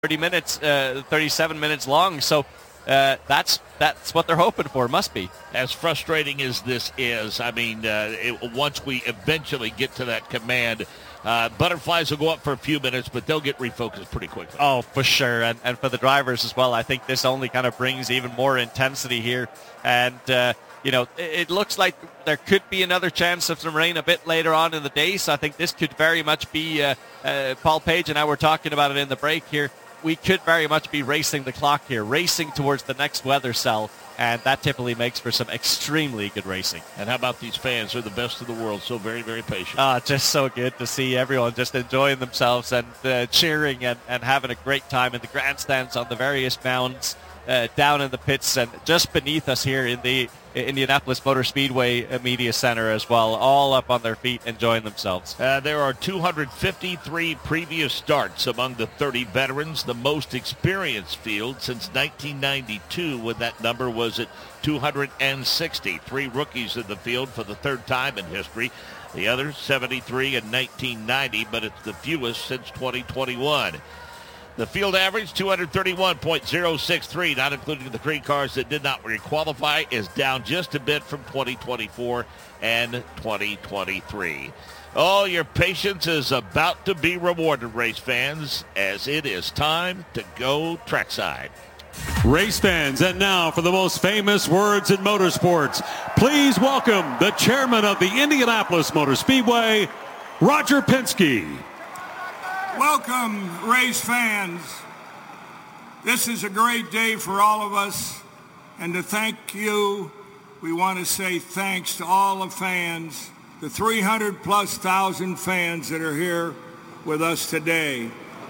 30 minutes, 37 minutes long. So that's what they're hoping for, must be. As frustrating as this is, I mean, once we eventually get to that command, butterflies will go up for a few minutes, but they'll get refocused pretty quickly. Oh, for sure. And for the drivers as well, I think this only kind of brings even more intensity here. And, it looks like there could be another chance of some rain a bit later on in the day. So I think this could very much be, Paul Page and I were talking about it in the break here, we could very much be racing the clock here, racing towards the next weather cell. And that typically makes for some extremely good racing. And how about these fans? They're the best in the world, so very, very patient. Just so good to see everyone just enjoying themselves and cheering and having a great time in the grandstands on the various mounds, down in the pits and just beneath us here in the Indianapolis Motor Speedway Media Center as well, all up on their feet enjoying themselves. There are 253 previous starts among the 30 veterans, the most experienced field since 1992 when that number was at 260. 3 rookies in the field for the third time in history. The others 73 in 1990, but it's the fewest since 2021. The field average, 231.063, not including the green cars that did not requalify, is down just a bit from 2024 and 2023. Oh, your patience is about to be rewarded, race fans, as it is time to go trackside. Race fans, and now for the most famous words in motorsports, please welcome the chairman of the Indianapolis Motor Speedway, Roger Penske. Welcome, race fans. This is a great day for all of us, and to thank you, we want to say thanks to all the fans, the 300-plus thousand fans that are here with us today,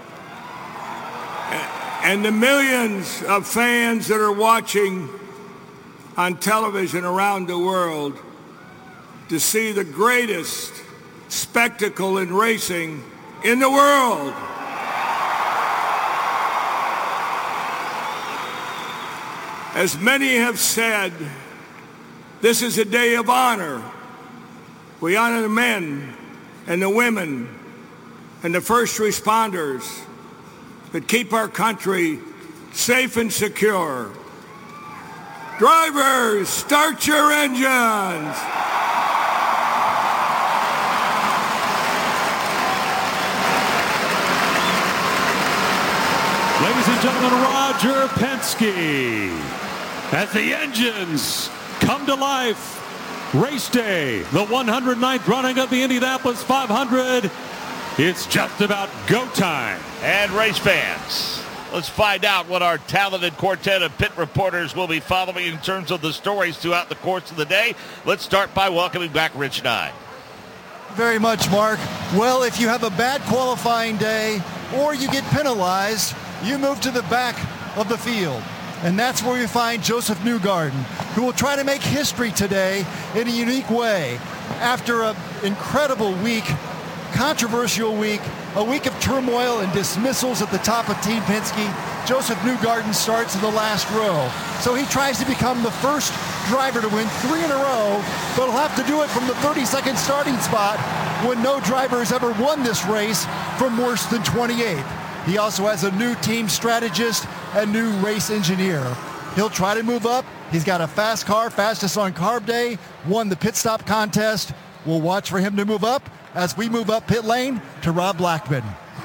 and the millions of fans that are watching on television around the world to see the greatest spectacle in racing in the world. As many have said, this is a day of honor. We honor the men and the women and the first responders that keep our country safe and secure. Drivers, start your engines. Ladies and gentlemen, Roger Penske. As the engines come to life, race day, the 109th running of the Indianapolis 500. It's just about go time. And race fans, let's find out what our talented quartet of pit reporters will be following in terms of the stories throughout the course of the day. Let's start by welcoming back Rich Nye. Very much, Mark. Well, if you have a bad qualifying day or you get penalized, you move to the back of the field. And that's where you find Joseph Newgarden, who will try to make history today in a unique way. After an incredible week, controversial week, a week of turmoil and dismissals at the top of Team Penske, Joseph Newgarden starts in the last row. So he tries to become the first driver to win 3 in a row, but he'll have to do it from the 32nd starting spot when no driver has ever won this race from worse than 28th. He also has a new team strategist and new race engineer. He'll try to move up. He's got a fast car, fastest on carb day, won the pit stop contest. We'll watch for him to move up as we move up pit lane to Rob Blackman.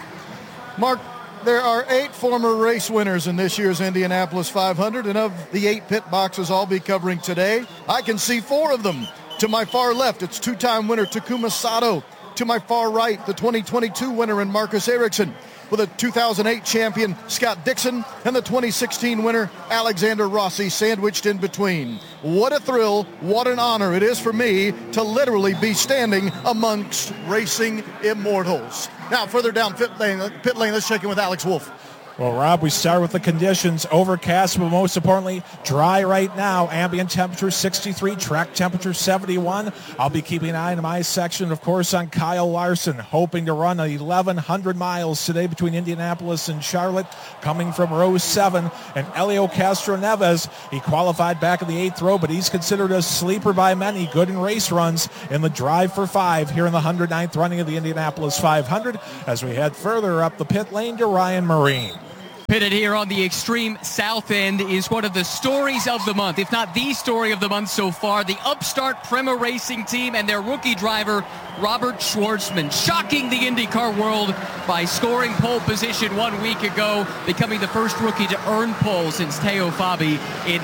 Mark, there are 8 former race winners in this year's Indianapolis 500, and of the 8 pit boxes I'll be covering today, I can see 4 of them. To my far left, it's 2-time winner Takuma Sato. To my far right, the 2022 winner in Marcus Ericsson, with a 2008 champion, Scott Dixon, and the 2016 winner, Alexander Rossi, sandwiched in between. What a thrill, what an honor it is for me to literally be standing amongst racing immortals. Now, further down pit lane, let's check in with Alex Wolf. Well, Rob, we start with the conditions. Overcast, but most importantly, dry right now. Ambient temperature 63, track temperature 71. I'll be keeping an eye in my section, of course, on Kyle Larson, hoping to run 1,100 miles today between Indianapolis and Charlotte, coming from row 7. And Elio Castroneves, he qualified back in the 8th row, but he's considered a sleeper by many. Good in race runs in the drive for 5 here in the 109th running of the Indianapolis 500. As we head further up the pit lane to Ryan Marine. Pitted here on the extreme south end is one of the stories of the month, if not the story of the month so far. The upstart Prema Racing team and their rookie driver, Robert Schwartzman, shocking the IndyCar world by scoring pole position 1 week ago, becoming the first rookie to earn pole since Teo Fabi in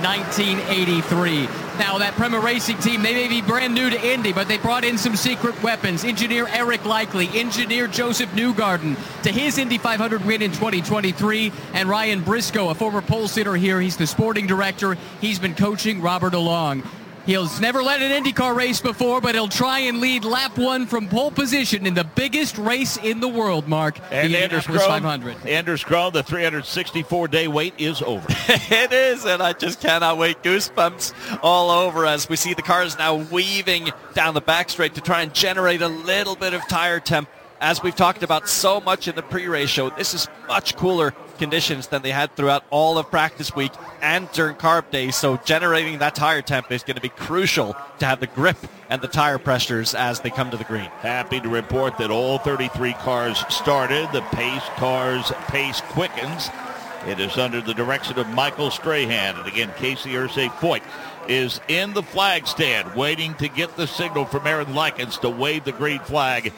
1983. Now, that Prema Racing team, they may be brand new to Indy, but they brought in some secret weapons. Engineer Eric Likely, engineer Joseph Newgarden to his Indy 500 win in 2023, and Ryan Briscoe, a former pole sitter here. He's the sporting director. He's been coaching Robert along. He's never led an IndyCar race before, but he'll try and lead lap 1 from pole position in the biggest race in the world, Mark. And the Anders Indianapolis 500. Anders Krone, the 364-day wait is over. It is, and I just cannot wait. Goosebumps all over as we see the cars now weaving down the back straight to try and generate a little bit of tire temp. As we've talked about so much in the pre-race show, this is much cooler conditions than they had throughout all of practice week and during carb days. So generating that tire temp is going to be crucial to have the grip and the tire pressures as they come to the green. Happy to report that all 33 cars started. The pace cars pace quickens. It is under the direction of Michael Strahan. And again, Casey Irsay-Foyt is in the flag stand waiting to get the signal from Aaron Likens to wave the green flag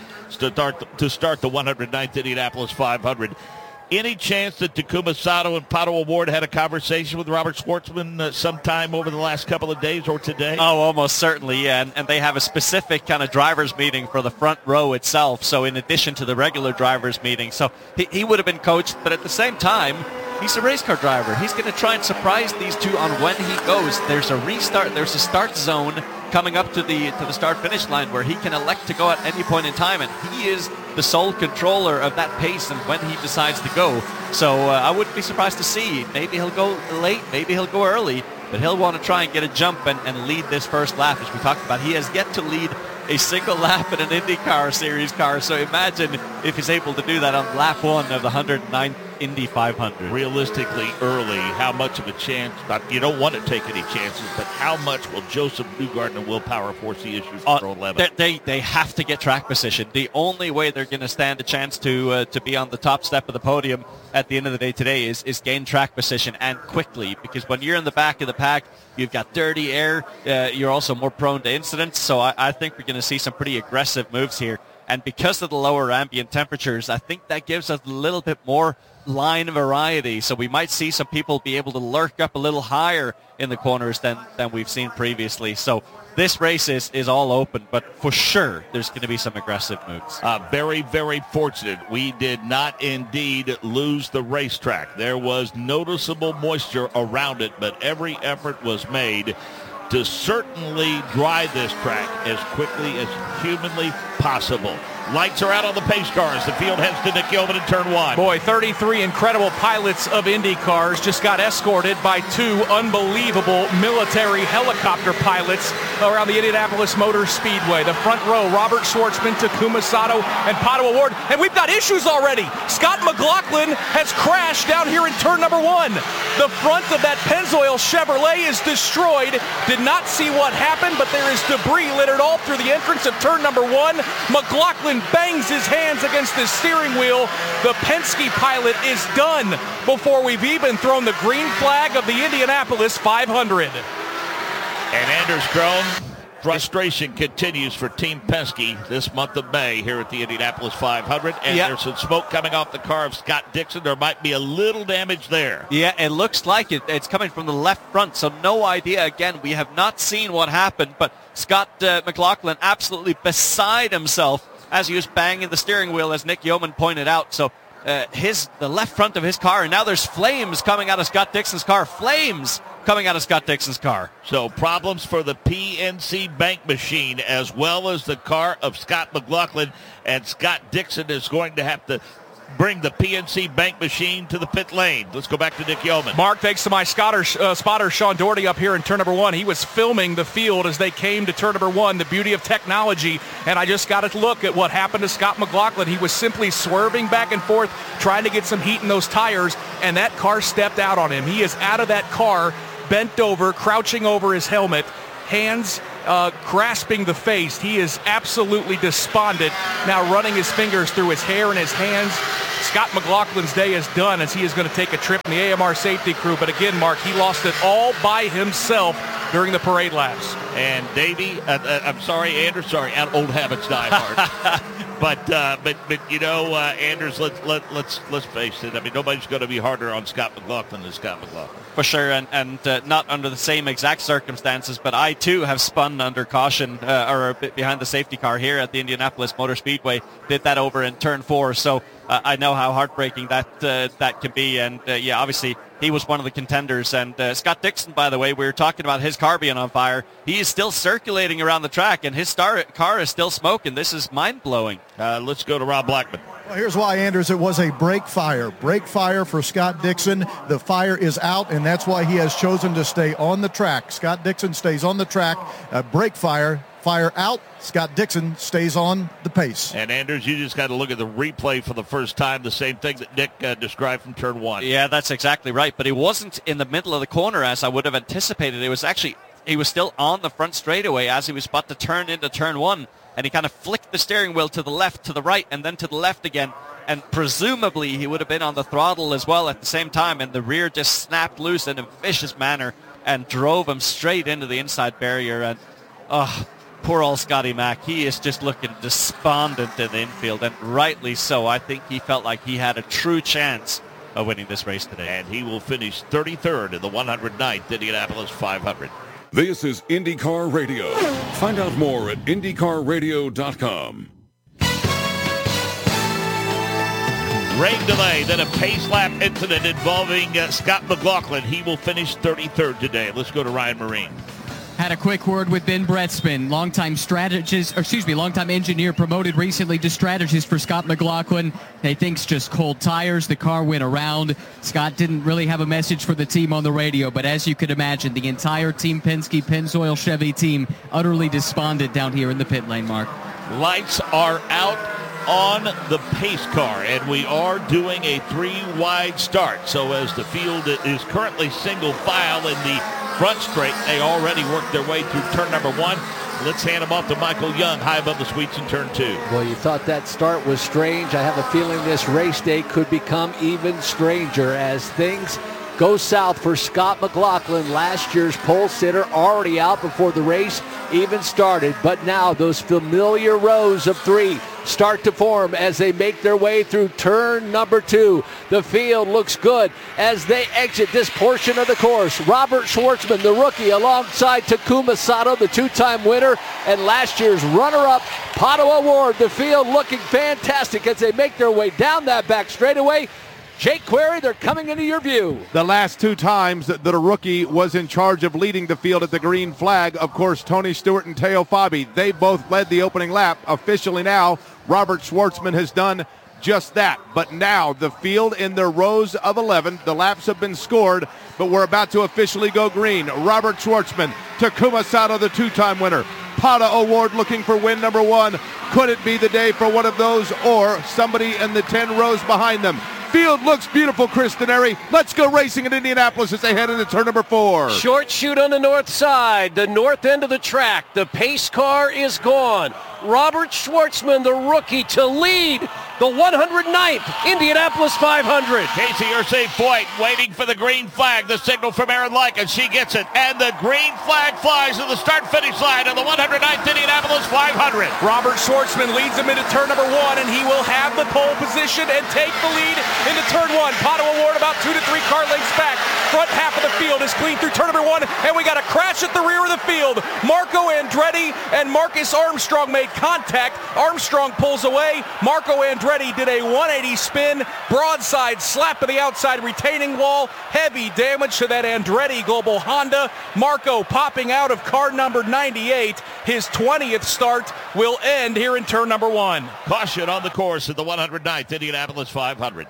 to start the 109th Indianapolis 500. Any chance that Takuma Sato and Pato O'Ward had a conversation with Robert Schwartzman sometime over the last couple of days or today? Oh, almost certainly, yeah. And they have a specific kind of driver's meeting for the front row itself. So in addition to the regular driver's meeting. So he would have been coached, but at the same time, he's a race car driver. He's going to try and surprise these two on when he goes. There's a restart. There's a start zone coming up to the start-finish line where he can elect to go at any point in time, and he is the sole controller of that pace and when he decides to go. So I wouldn't be surprised to see. Maybe he'll go late, maybe he'll go early, but he'll want to try and get a jump and lead this first lap, as we talked about. He has yet to lead a single lap in an IndyCar Series car, so imagine if he's able to do that on lap 1 of the 109th Indy 500. Realistically, early, how much of a chance, you don't want to take any chances, but how much will Joseph Newgarden and Will Power force the issue for Pro 11? They have to get track position. The only way they're going to stand a chance to be on the top step of the podium at the end of the day today is gain track position, and quickly, because when you're in the back of the pack, you've got dirty air, you're also more prone to incidents, so I think we're going to see some pretty aggressive moves here. And because of the lower ambient temperatures, I think that gives us a little bit more line variety. So we might see some people be able to lurk up a little higher in the corners than we've seen previously. So this race is all open, but for sure there's going to be some aggressive moves. Very, very fortunate. We did not indeed lose the racetrack. There was noticeable moisture around it, but every effort was made to certainly dry this track as quickly as humanly possible. Lights are out on the pace cars. The field heads to Nick Yeoman in turn 1. Boy, 33 incredible pilots of Indy cars just got escorted by 2 unbelievable military helicopter pilots around the Indianapolis Motor Speedway. The front row, Robert Schwartzman, Takuma Sato, and Pato O'Ward. And we've got issues already. Scott McLaughlin has crashed down here in turn number 1. The front of that Pennzoil Chevrolet is destroyed. Did not see what happened, but there is debris littered all through the entrance of turn number 1. McLaughlin bangs his hands against the steering wheel. The Penske pilot is done before we've even thrown the green flag of the Indianapolis 500. And Anders Krone, frustration continues for Team Penske this month of May here at the Indianapolis 500. And there's some smoke coming off the car of Scott Dixon. There might be a little damage there. Yeah, it looks like it's coming from the left front, so no idea. Again, we have not seen what happened, but Scott McLaughlin absolutely beside himself as he was banging the steering wheel, as Nick Yeoman pointed out. So the left front of his car, and now there's flames coming out of Scott Dixon's car. Flames coming out of Scott Dixon's car. So problems for the PNC Bank machine as well as the car of Scott McLaughlin. And Scott Dixon is going to have to bring the PNC Bank machine to the pit lane. Let's go back to Nick Yeoman. Mark, thanks to my spotter Sean Doherty up here in turn number 1. He was filming the field as they came to turn number 1, the beauty of technology. And I just got to look at what happened to Scott McLaughlin. He was simply swerving back and forth, trying to get some heat in those tires, and that car stepped out on him. He is out of that car, bent over, crouching over his helmet, hands grasping the face. He is absolutely despondent, now running his fingers through his hair and his hands. Scott McLaughlin's day is done as he is going to take a trip in the AMR safety crew. But again, Mark, he lost it all by himself during the parade laps. And Davey, Anders, old habits die hard. But you know, Anders, let's face it. I mean, nobody's going to be harder on Scott McLaughlin than Scott McLaughlin. For sure, and not under the same exact circumstances, but I too have spun under caution or a bit behind the safety car here at the Indianapolis Motor Speedway. Did that over in turn 4, so I know how heartbreaking that can be. And yeah, obviously he was one of the contenders. And Scott Dixon, by the way, we were talking about his car being on fire. He is still circulating around the track, and his car is still smoking. This is mind-blowing. Let's go to Rob Blackman. Well, here's why, Anders. It was a brake fire. Brake fire for Scott Dixon. The fire is out, and that's why he has chosen to stay on the track. Scott Dixon stays on the track. Brake fire out. Scott Dixon stays on the pace. And Anders, you just got to look at the replay for the first time. The same thing that Nick described from turn 1. Yeah, that's exactly right. But he wasn't in the middle of the corner as I would have anticipated. He was still on the front straightaway as he was about to turn into turn 1. And he kind of flicked the steering wheel to the left, to the right, and then to the left again. And presumably he would have been on the throttle as well at the same time. And the rear just snapped loose in a vicious manner and drove him straight into the inside barrier. And poor old Scotty Mack. He is just looking despondent in the infield, and rightly so. I think he felt like he had a true chance of winning this race today. And he will finish 33rd in the 109th Indianapolis 500. This is IndyCar Radio. Find out more at IndyCarRadio.com. Rain delay, then a pace lap incident involving Scott McLaughlin. He will finish 33rd today. Let's go to Ryan Marine. Had a quick word with Ben Bretzman, longtime engineer, promoted recently to strategist for Scott McLaughlin. They think's just cold tires. The car went around. Scott didn't really have a message for the team on the radio, but as you could imagine, the entire Team Penske Pennzoil Chevy team utterly despondent down here in the pit lane, Mark. Lights are out on the pace car, and we are doing a 3-wide start. So as the field is currently single file in the front straight, they already worked their way through turn number 1. Let's hand them off to Michael Young, high above the sweets in turn 2. Well, you thought that start was strange. I have a feeling this race day could become even stranger as things go south for Scott McLaughlin. Last year's pole sitter already out before the race even started, but now those familiar rows of 3 start to form as they make their way through turn number 2. The field looks good as they exit this portion of the course. Robert Schwartzman, the rookie, alongside Takuma Sato, the 2-time winner, and last year's runner-up, Pato O'Ward. The field looking fantastic as they make their way down that back straightaway. Jake Query, they're coming into your view. The last 2 times that a rookie was in charge of leading the field at the green flag, of course, Tony Stewart and Teo Fabi, they both led the opening lap. Officially now, Robert Schwartzman has done just that. But now the field in their rows of 11, the laps have been scored, but we're about to officially go green. Robert Schwartzman, Takuma Sato, the 2-time winner. Pato O'Ward looking for win number 1. Could it be the day for one of those or somebody in the 10 rows behind them? Field looks beautiful, Chris Denari. Let's go racing at Indianapolis as they head into turn number 4. Short chute on the north side, the north end of the track. The pace car is gone. Robert Schwartzman, the rookie, to lead the 109th Indianapolis 500. Casey Irsay-Foyt waiting for the green flag, the signal from Aaron Lycan. She gets it, and the green flag flies to the start-finish line of the 109th Indianapolis 500. Robert Schwartzman leads him into turn number 1, and he will have the pole position and take the lead into turn 1. Pato O'Ward about 2 to 3 car lengths back. Front half of the field is clean through turn number 1, and we got a crash at the rear of the field. Marco Andretti and Marcus Armstrong made contact. Armstrong pulls away. Marco Andretti did a 180 spin, broadside slap to the outside retaining wall. Heavy damage to that Andretti Global Honda. Marco popping out of car number 98. His 20th start will end here in turn number 1. Caution on the course at the 109th Indianapolis 500.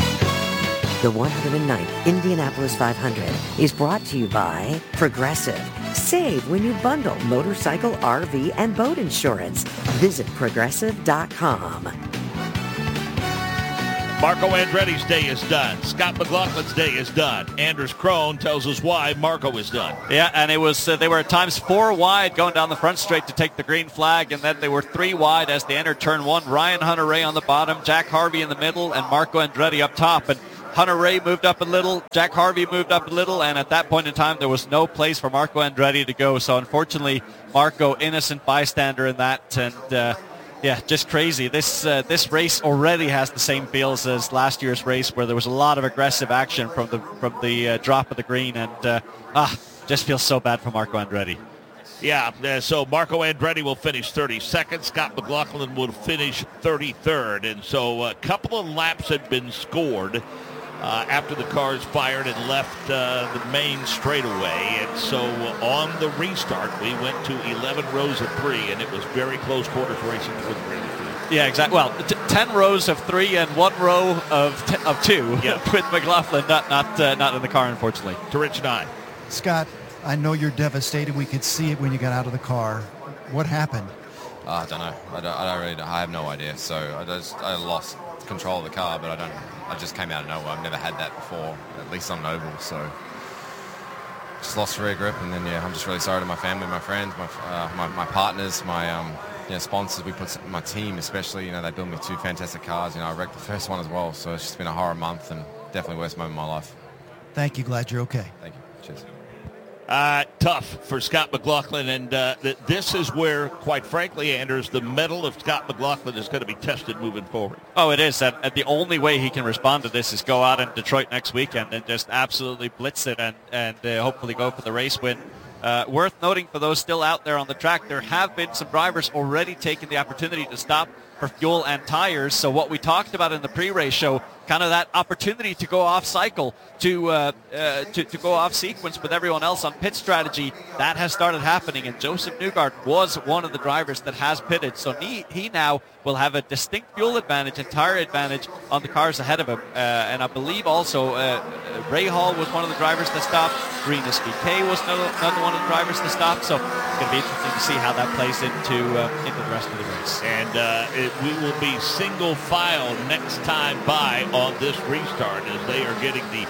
The 109th Indianapolis 500 is brought to you by Progressive. Save when you bundle motorcycle, RV, and boat insurance. Visit Progressive.com. Marco Andretti's day is done. Scott McLaughlin's day is done. Anders Krohn tells us why Marco is done. Yeah, and it was they were at times 4 wide going down the front straight to take the green flag, and then they were 3 wide as they entered turn 1. Ryan Hunter-Reay on the bottom, Jack Harvey in the middle, and Marco Andretti up top. And Hunter-Reay moved up a little, Jack Harvey moved up a little, and at that point in time there was no place for Marco Andretti to go. So unfortunately, Marco, innocent bystander in that, and yeah, just crazy. This race already has the same feels as last year's race, where there was a lot of aggressive action from the drop of the green, and just feels so bad for Marco Andretti. Yeah, so Marco Andretti will finish 32nd. Scott McLaughlin will finish 33rd, and so a couple of laps had been scored after the cars fired and left the main straightaway. And so on the restart, we went to 11 rows of 3, and it was very close quarters racing with green field. Yeah, exactly. Well, 10 rows of 3 and 1 row of 2 with McLaughlin not in the car, unfortunately. To Rich 9. Scott, I know you're devastated. We could see it when you got out of the car. What happened? I don't know. I have no idea. So I lost control of the car, but I just came out of nowhere. I've never had that before, at least on an oval. So just lost rear grip, and then I'm just really sorry to my family, my friends, my partners, my sponsors. We put my team, especially. They built me 2 fantastic cars. I wrecked the first one as well. So it's just been a horror month, and definitely the worst moment of my life. Thank you. Glad you're okay. Thank you. Cheers. Tough for Scott McLaughlin, and this is where, quite frankly, Anders, the mettle of Scott McLaughlin is going to be tested moving forward. Oh, it is, and the only way he can respond to this is go out in Detroit next weekend and just absolutely blitz it and hopefully go for the race win. Worth noting for those still out there on the track, there have been some drivers already taking the opportunity to stop for fuel and tires. So what we talked about in the pre-race show, kind of that opportunity to go off cycle, to go off sequence with everyone else on pit strategy, that has started happening. And Josef Newgarden was one of the drivers that has pitted. So he now will have a distinct fuel advantage and tire advantage on the cars ahead of him. And I believe also Ray Hall was one of the drivers that stopped. Rinus VeeKay was another one of the drivers that stopped. So it's going to be interesting to see how that plays into the rest of the race. And we will be single file next time by on this restart as they are getting the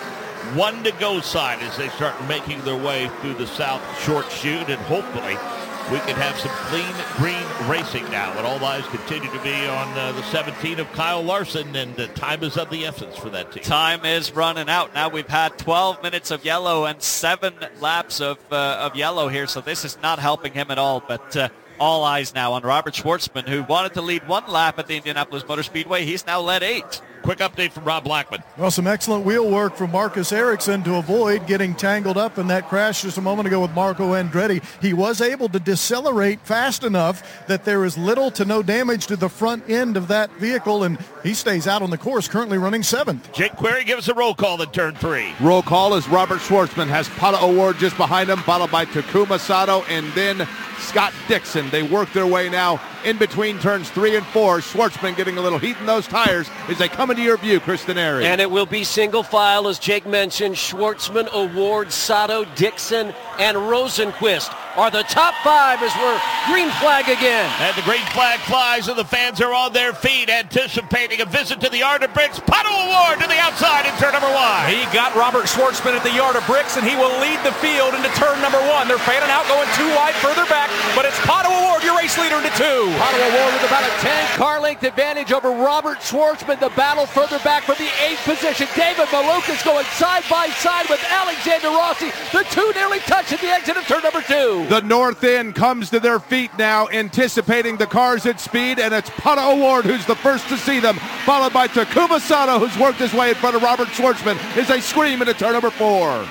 1 to go sign as they start making their way through the South Short Chute, and hopefully we can have some clean green racing now. And all eyes continue to be on the 17 of Kyle Larson, and time is of the essence for that team. Time is running out. Now we've had 12 minutes of yellow and 7 laps of yellow here, so this is not helping him at all. But all eyes now on Robert Schwartzman, who wanted to lead 1 lap at the Indianapolis Motor Speedway. He's now led 8. Quick update from Rob Blackman. Well, some excellent wheel work from Marcus Ericsson to avoid getting tangled up in that crash just a moment ago with Marco Andretti. He was able to decelerate fast enough that there is little to no damage to the front end of that vehicle, and he stays out on the course, currently running 7th. Jake Query, give us a roll call in turn 3. Roll call is Robert Schwartzman has Pato O'Ward just behind him, followed by Takuma Sato and then Scott Dixon. They work their way now in between turns 3 and 4. Schwartzman getting a little heat in those tires as they come into your view, Chris Denari. And it will be single file, as Jake mentioned. Schwartzman, O'Ward, Sato, Dixon, and Rosenquist are the top 5 as we're green flag again. And the green flag flies and the fans are on their feet anticipating a visit to the Yard of Bricks. Pato O'Ward to the outside in turn number 1. He got Robert Schwartzman at the Yard of Bricks, and he will lead the field into turn number 1. They're fanning out, going 2 wide further back, but it's Pato O'Ward, your race leader, into 2. Pato O'Ward with about a 10-car length advantage over Robert Schwartzman. The battle further back from the 8th position. David Malukas going side by side with Alexander Rossi. The 2 nearly touch at the exit of turn number 2. The north end comes to their feet now, anticipating the cars at speed, and it's Pato O'Ward who's the first to see them, followed by Takuma Sato, who's worked his way in front of Robert Schwartzman as they scream into turn number 4.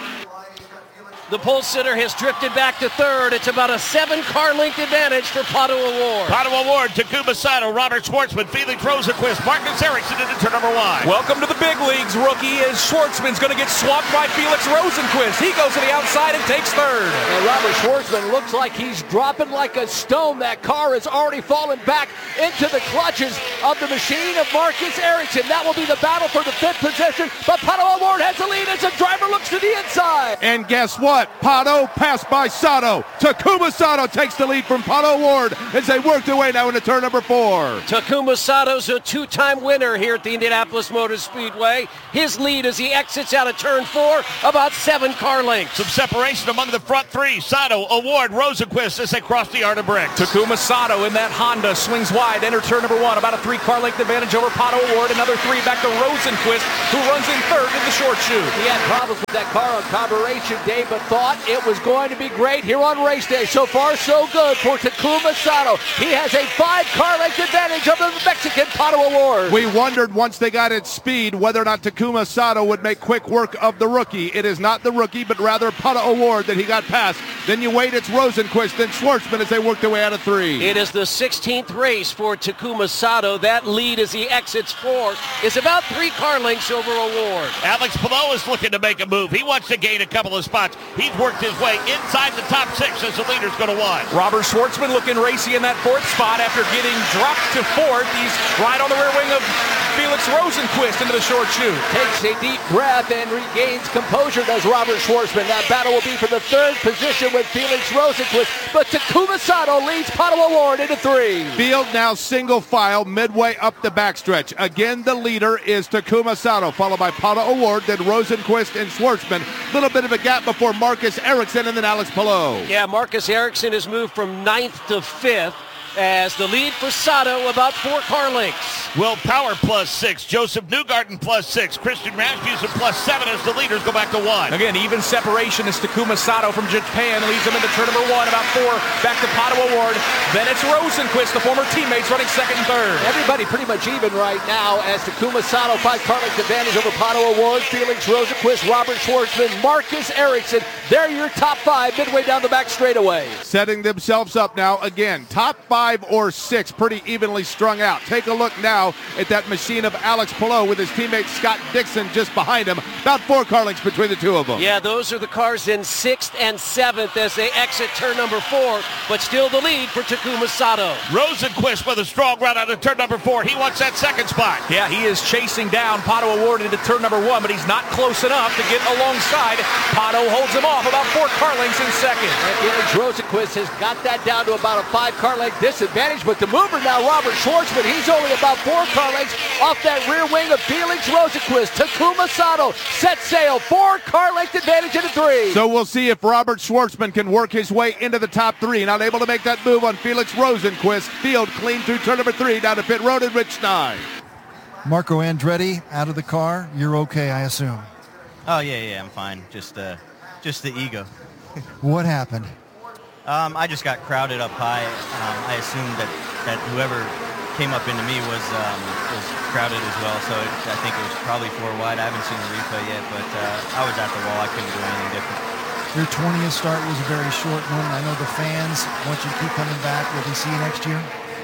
The pole sitter has drifted back to 3rd. It's about a 7-car length advantage for Pato O'Ward. Pato O'Ward, Takuma Sato, Robert Schwartzman, Felix Rosenquist, Marcus Ericsson into turn number 1. Welcome to the big leagues, rookie, as Schwartzman's going to get swapped by Felix Rosenquist. He goes to the outside and takes 3rd. And Robert Schwartzman looks like he's dropping like a stone. That car has already fallen back into the clutches of the machine of Marcus Ericsson. That will be the battle for the 5th position, but Pato O'Ward has the lead as the driver looks to the inside. And guess what? Pato passed by Sato. Takuma Sato takes the lead from Pato O'Ward as they work their way now into turn number 4. Takuma Sato's a 2-time winner here at the Indianapolis Motor Speedway. His lead as he exits out of turn 4, about 7 car lengths. Some separation among the front 3. Sato, O'Ward, Rosenquist as they cross the yard of bricks. Takuma Sato in that Honda swings wide, enter turn number 1, about a 3-car length advantage over Pato O'Ward. Another 3 back to Rosenquist, who runs in third in the short chute. He had problems with that car on Carburation Day, but thought it was going to be great here on race day. So far, so good for Takuma Sato. He has a 5-car length advantage over the Mexican Pato O'Ward. We wondered once they got at speed whether or not Takuma Sato would make quick work of the rookie. It is not the rookie, but rather Pato O'Ward that he got past. Then you wait, it's Rosenquist, then Schwartzman as they work their way out of 3. It is the 16th race for Takuma Sato. That lead as he exits 4 is about 3 car lengths over O'Ward. Alex Palou is looking to make a move. He wants to gain a couple of spots. He's worked his way inside the top 6 as the leader's going to win. Robert Schwartzman looking racy in that 4th spot after getting dropped to 4th. He's right on the rear wing of Felix Rosenquist into the short chute. Takes a deep breath and regains composure, does Robert Schwartzman. That battle will be for the 3rd position with Felix Rosenquist, but Takuma Sato leads Pato O'Ward into 3. Field now single file midway up the backstretch. Again, the leader is Takuma Sato, followed by Pato O'Ward, then Rosenquist and Schwartzman. Little bit of a gap before Marcus Ericsson and then Alex Palou. Yeah, Marcus Ericsson has moved from 9th to 5th. As the lead for Sato, about 4 car lengths. Will Power +6, Joseph Newgarden +6, Christian Rasmussen +7 as the leaders go back to 1. Again, even separation as Takuma Sato from Japan leads him into turn number 1, about 4 back to Pato O'Ward. Then it's Rosenquist, the former teammates, running 2nd and 3rd. Everybody pretty much even right now as Takuma Sato 5 car length advantage over Pato O'Ward, Felix Rosenquist, Robert Schwartzman, Marcus Ericsson. They're your top 5 midway down the back straightaway. Setting themselves up now again. Top 5 or 6 pretty evenly strung out. Take a look now at that machine of Alex Palou with his teammate Scott Dixon just behind him. About 4 car lengths between the two of them. Yeah, those are the cars in 6th and 7th as they exit turn number 4, but still the lead for Takuma Sato. Rosenquist with a strong run out of turn number 4. He wants that 2nd spot. Yeah, he is chasing down Pato O'Ward into turn number 1, but he's not close enough to get alongside. Pato holds him off about 4 car lengths in 2nd. And Felix Rosenquist has got that down to about a 5 car length disadvantage, but the mover now, Robert Schwartzman, he's only about 4 car lengths off that rear wing of Felix Rosenquist. Takuma Sato set sail, 4 car length advantage into 3. So we'll see if Robert Schwartzman can work his way into the top 3. Not able to make that move on Felix Rosenquist. Field clean through turn number 3 down to pit road and Rich Nye. Marco Andretti out of the car. You're okay, I assume. Oh yeah, I'm fine. Just the ego. What happened? I just got crowded up high. I assumed that whoever came up into me was crowded as well. So I think it was probably 4 wide. I haven't seen the replay yet, but I was at the wall. I couldn't do anything different. Your 20th start was a very short one. I know the fans want you to keep coming back. Will they see you next year?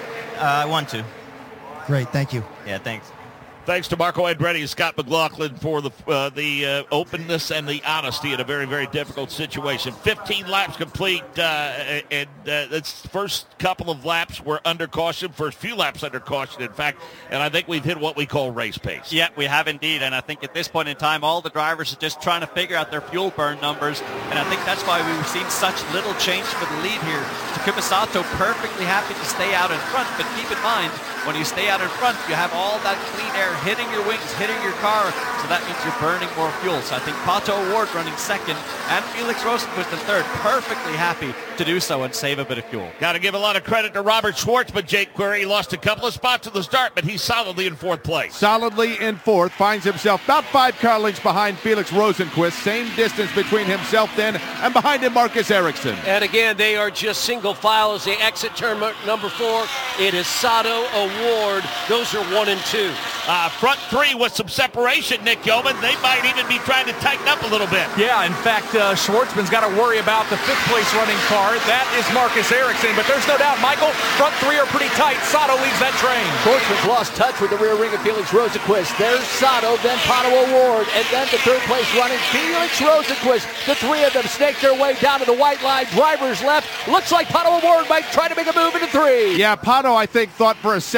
I want to. Great, thank you. Yeah, thanks. Thanks to Marco Andretti and Scott McLaughlin for the openness and the honesty in a very, very difficult situation. 15 laps complete, and the first couple of laps were under caution, first few laps under caution, in fact, and I think we've hit what we call race pace. Yeah, we have indeed, and I think at this point in time, all the drivers are just trying to figure out their fuel burn numbers, and I think that's why we've seen such little change for the lead here. Takuma Sato perfectly happy to stay out in front, but keep in mind, when you stay out in front, you have all that clean air hitting your wings, hitting your car, so that means you're burning more fuel. So I think Pato O'Ward running 2nd and Felix Rosenquist in 3rd, perfectly happy to do so and save a bit of fuel. Got to give a lot of credit to Robert Schwartzman, Jake Query. He lost a couple of spots at the start, but he's solidly in 4th place. Solidly in 4th, finds himself about 5 car lengths behind Felix Rosenquist. Same distance between himself then, and behind him Marcus Ericsson. And again, they are just single file as they exit turn number 4. It is Sato, O'Ward. Those are 1 and 2. Front 3 with some separation, Nick Yeoman. They might even be trying to tighten up a little bit. Yeah, in fact, Schwartzman's got to worry about the 5th place running car. That is Marcus Ericsson, but there's no doubt, Michael, front 3 are pretty tight. Sato leads that train. Schwartzman's lost touch with the rear wing of Felix Rosenquist. There's Sato, then Pato O'Ward, and then the 3rd place running Felix Rosenquist. The 3 of them snake their way down to the white line. Drivers left. Looks like Pato O'Ward might try to make a move into 3. Yeah, Pato, I think, thought for a second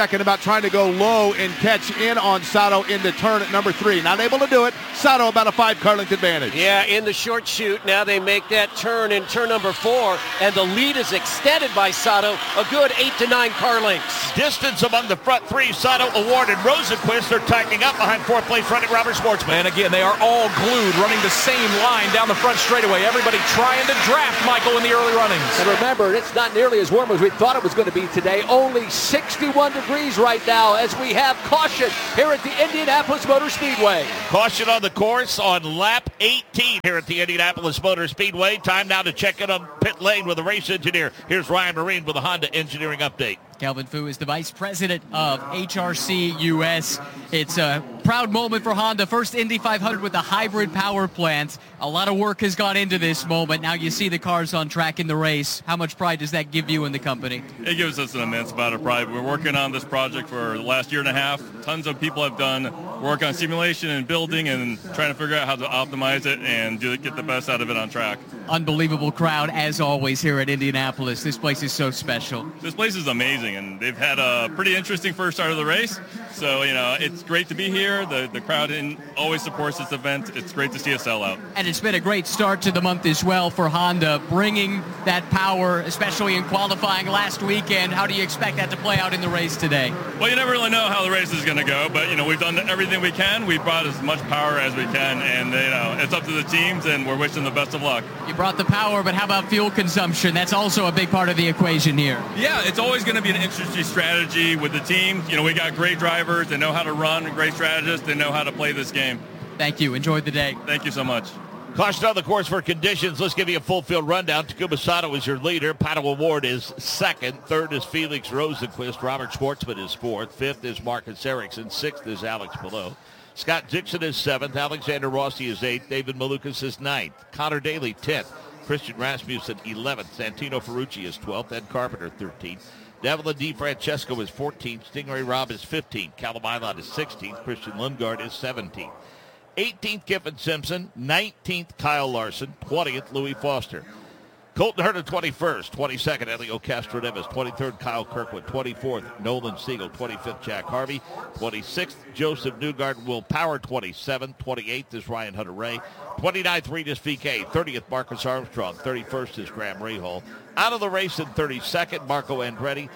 second about trying to go low and catch in on Sato into turn at number 3. Not able to do it. Sato about a 5-car length advantage. Yeah, in the short shoot. Now they make that turn in turn number 4, and the lead is extended by Sato. A good 8 to 9 car lengths. Distance among the front 3, Sato, Award, and Rosenquist are tightening up behind 4th place running Robert Schwartzman. And again, they are all glued, running the same line down the front straightaway. Everybody trying to draft Michael in the early runnings. And remember, it's not nearly as warm as we thought it was going to be today. Only 61 degrees right now as we have caution here at the Indianapolis Motor Speedway. Caution on the course on lap 18 here at the Indianapolis Motor Speedway. Time now to check in on pit lane with the race engineer. Here's Ryan Marine with a Honda engineering update. Calvin Fu is the vice president of HRC US. It's a proud moment for Honda. First Indy 500 with a hybrid power plant. A lot of work has gone into this moment. Now you see the cars on track in the race. How much pride does that give you in the company? It gives us an immense amount of pride. We're working on this project for the last year and a half. Tons of people have done work on simulation and building and trying to figure out how to optimize it and get the best out of it on track. Unbelievable crowd, as always, here at Indianapolis. This place is so special. This place is amazing, and they've had a pretty interesting first start of the race. So, it's great to be here. The crowd always supports this event. It's great to see a sellout. And it's been a great start to the month as well for Honda, bringing that power, especially in qualifying last weekend. How do you expect that to play out in the race today? Well, you never really know how the race is going to go, but, we've done everything we can. We've brought as much power as we can, and, it's up to the teams, and we're wishing them the best of luck. You brought the power, but how about fuel consumption? That's also a big part of the equation here. Yeah, it's always going to be an interesting strategy with the team. We got great drivers. They know how to run, great strategists. They know how to play this game. Thank you. Enjoy the day. Thank you so much. Caution on the course for conditions. Let's give you a full field rundown. Takuma Sato is your leader. Pato Award is second. Third is Felix Rosenquist. Robert Schwartzman is fourth. Fifth is Marcus Ericsson. Sixth is Alex Palou. Scott Dixon is seventh. Alexander Rossi is eighth. David Malukas is ninth. Connor Daly 10th. Christian Rasmussen 11th. Santino Ferrucci is 12th. Ed Carpenter 13th. Devlin DiFrancesco is 14th. Stingray Robb is 15th. Callum Ilott is 16th. Christian Lundgaard is 17th. 18th, Kiffin Simpson. 19th, Kyle Larson. 20th, Louis Foster. Colton Herta 21st. 22nd, Elio Castroneves. 23rd, Kyle Kirkwood. 24th, Nolan Siegel. 25th, Jack Harvey. 26th, Joseph Newgarden. Will Power 27th. 28th is Ryan Hunter-Reay. 29th, Regis VK. 30th, Marcus Armstrong. 31st is Graham Rahal. Out of the race in 32nd, Marco Andretti.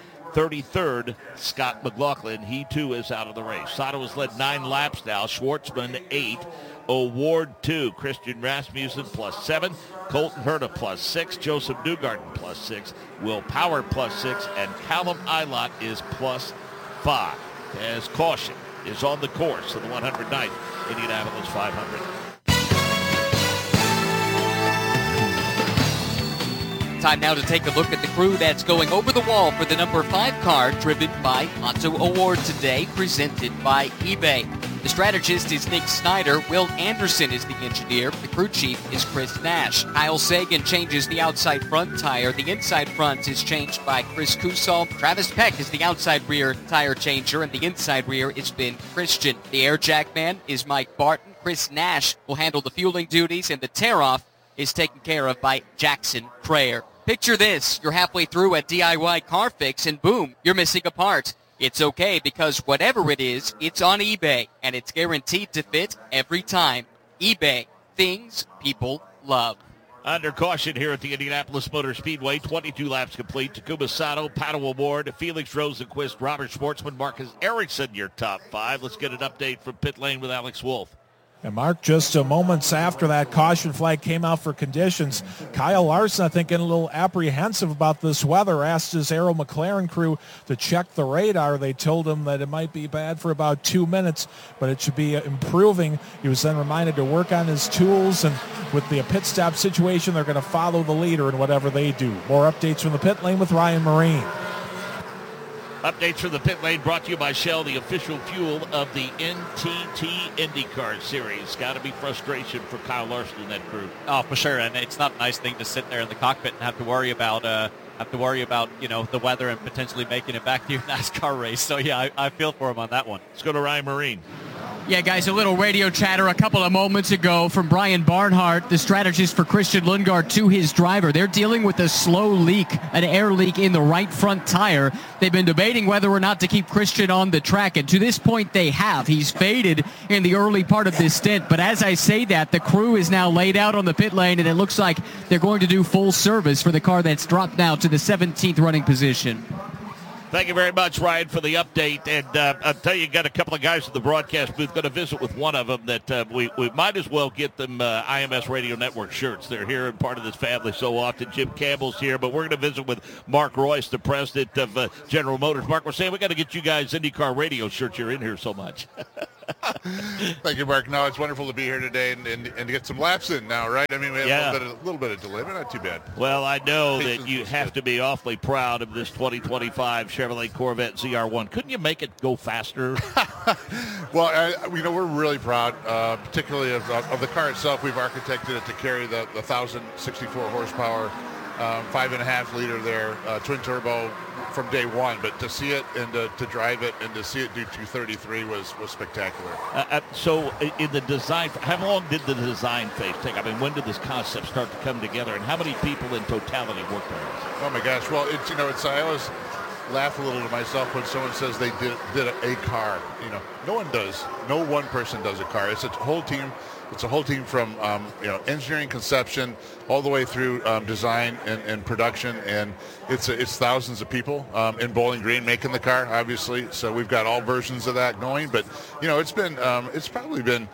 33rd, Scott McLaughlin. He, too, is out of the race. Sato has led 9 laps now. Schwartzman, 8. Award, 2. Christian Rasmussen, +7. Colton Herta, +6. Joseph Newgarden, +6. Will Power, +6. And Callum Ilott is +5. As caution is on the course of the 109th Indianapolis 500. Time now to take a look at the crew that's going over the wall for the number 5 car driven by Pato Award today, presented by eBay. The strategist is Nick Snyder. Will Anderson is the engineer. The crew chief is Chris Nash. Kyle Sagan changes the outside front tire. The inside front is changed by Chris Kusal. Travis Peck is the outside rear tire changer, and the inside rear is Ben Christian. The air jack man is Mike Barton. Chris Nash will handle the fueling duties, and the tear-off is taken care of by Jackson Prayer. Picture this, you're halfway through a DIY car fix and boom, you're missing a part. It's okay because whatever it is, it's on eBay and it's guaranteed to fit every time. eBay, things people love. Under caution here at the Indianapolis Motor Speedway, 22 laps complete. Takuma Sato, Pato Award, Felix Rosenquist, Robert Schwartzman, Marcus Ericsson, your top 5. Let's get an update from pit lane with Alex Wolf. And Mark, just moments after that caution flag came out for conditions, Kyle Larson, I think, getting a little apprehensive about this weather, asked his Arrow McLaren crew to check the radar. They told him that it might be bad for about 2 minutes, but it should be improving. He was then reminded to work on his tools, and with the pit stop situation, they're going to follow the leader in whatever they do. More updates from the pit lane with Ryan Marine. Updates from the pit lane brought to you by Shell, the official fuel of the NTT IndyCar Series. Got to be frustration for Kyle Larson and that crew. Oh, for sure, and it's not a nice thing to sit there in the cockpit and have to worry about the weather and potentially making it back to your NASCAR race. So yeah, I feel for him on that one. Let's go to Ryan Marine. Yeah, guys, a little radio chatter a couple of moments ago from Brian Barnhart, the strategist for Christian Lundgaard, to his driver. They're dealing with a slow leak, an air leak in the right front tire. They've been debating whether or not to keep Christian on the track, and to this point they have. He's faded in the early part of this stint, but as I say that, the crew is now laid out on the pit lane, and it looks like they're going to do full service for the car that's dropped now to the 17th running position. Thank you very much, Ryan, for the update. And I'll tell you, got a couple of guys in the broadcast booth. Going to visit with one of them that we might as well get them IMS Radio Network shirts. They're here and part of this family so often. Jim Campbell's here, but we're going to visit with Mark Royce, the president of General Motors. Mark, we're saying we got to get you guys IndyCar Radio shirts. You're in here so much. Thank you, Mark. No, it's wonderful to be here today and to get some laps in now, right? I mean, we have a little bit of delay, but not too bad. Well, I know that you have to be awfully proud of this 2025 Chevrolet Corvette ZR1. Couldn't you make it go faster? Well, we're really proud, particularly of the car itself. We've architected it to carry the 1,064 horsepower, 5.5 liter there, twin turbo from day one. But to see it and to drive it and to see it do 233 was spectacular. So in the design, how long did the design phase take? I mean, when did this concept start to come together, and how many people in totality worked on it? Oh my gosh! Well, I always laugh a little to myself when someone says they did a car. No one does. No one person does a car. It's a whole team. It's a whole team from engineering, conception, all the way through design and production, and it's thousands of people in Bowling Green making the car, obviously. So we've got all versions of that going. But it's probably been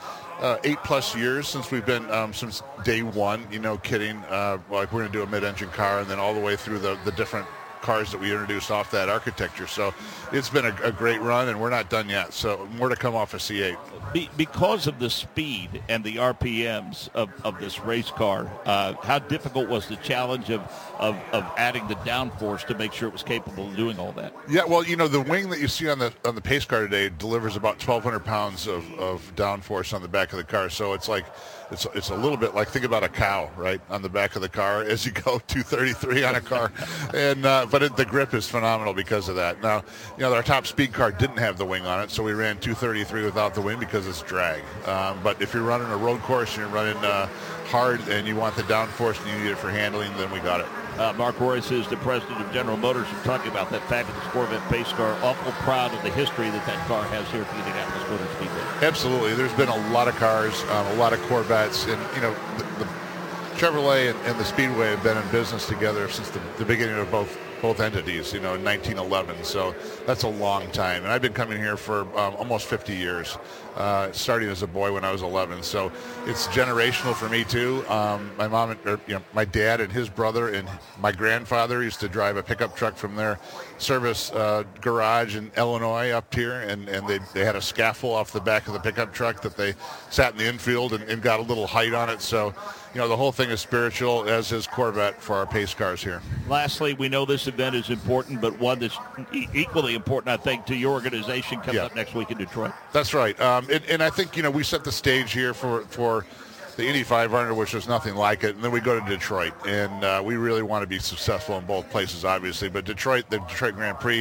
8+ years since we've been since day one. Kidding. Like we're going to do a mid-engine car, and then all the way through the different cars that we introduced off that architecture. So it's been a great run, and we're not done yet. So more to come off of C8. Because of the speed and the RPMs of this race car, how difficult was the challenge of adding the downforce to make sure it was capable of doing all that? Yeah, well, the wing that you see on the pace car today delivers about 1,200 pounds of downforce on the back of the car. So it's like it's a little bit like, think about a cow, right, on the back of the car as you go 233 on a car, and but the grip is phenomenal because of that. Now, our top speed car didn't have the wing on it, so we ran 233 without the wing because it's drag. But if you're running a road course and you're running hard and you want the downforce and you need it for handling, then we got it. Mark Royce is the president of General Motors. We're talking about that fabulous Corvette pace car. Awful proud of the history that car has here at the Indianapolis Motor Speedway. Absolutely. There's been a lot of cars, a lot of Corvettes, and the Chevrolet and the Speedway have been in business together since the beginning of both entities, in 1911. So that's a long time. And I've been coming here for almost 50 years, starting as a boy when I was 11. So it's generational for me too. My mom, my dad and his brother and my grandfather used to drive a pickup truck from their service garage in Illinois up here, and they had a scaffold off the back of the pickup truck that they sat in the infield and got a little height on it. So, the whole thing is spiritual, as is Corvette for our pace cars here. Lastly, we know this event is important, but one that's equally important, I think, to your organization comes up next week in Detroit. That's right. And I think, we set the stage here for the Indy 500, which is nothing like it, and then we go to Detroit, and we really want to be successful in both places, obviously. But Detroit, the Detroit Grand Prix,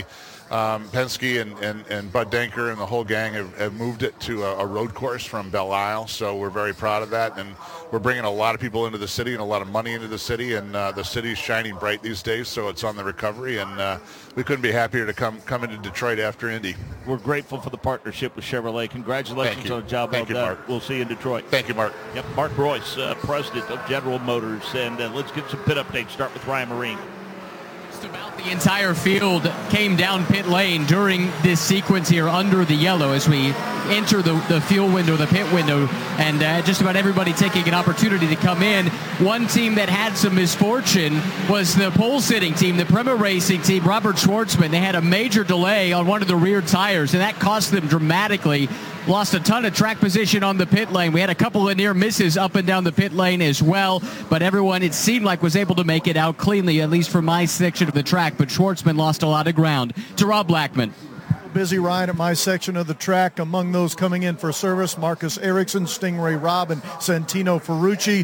Penske and Bud Denker and the whole gang have moved it to a road course from Belle Isle, so we're very proud of that, and we're bringing a lot of people into the city and a lot of money into the city, and the city's shining bright these days, so it's on the recovery, and we couldn't be happier to come into Detroit after Indy. We're grateful for the partnership with Chevrolet. Congratulations on a job well done. Mark. We'll see you in Detroit. Thank you, Mark. Yep, Mark Royce, president of General Motors, and let's get some pit updates. Start with Ryan Marine. Just about the entire field came down pit lane during this sequence here under the yellow as we enter the fuel window, the pit window, and just about everybody taking an opportunity to come in. One team that had some misfortune was the pole-sitting team, the Prema Racing team, Robert Schwartzman. They had a major delay on one of the rear tires, and that cost them dramatically. Lost a ton of track position on the pit lane. We had a couple of near misses up and down the pit lane as well, but everyone, it seemed like, was able to make it out cleanly, at least for my section of the track, but Schwartzman lost a lot of ground. To Rob Blackman. Busy ride at my section of the track. Among those coming in for service, Marcus Ericsson, Stingray Robb, and Santino Ferrucci.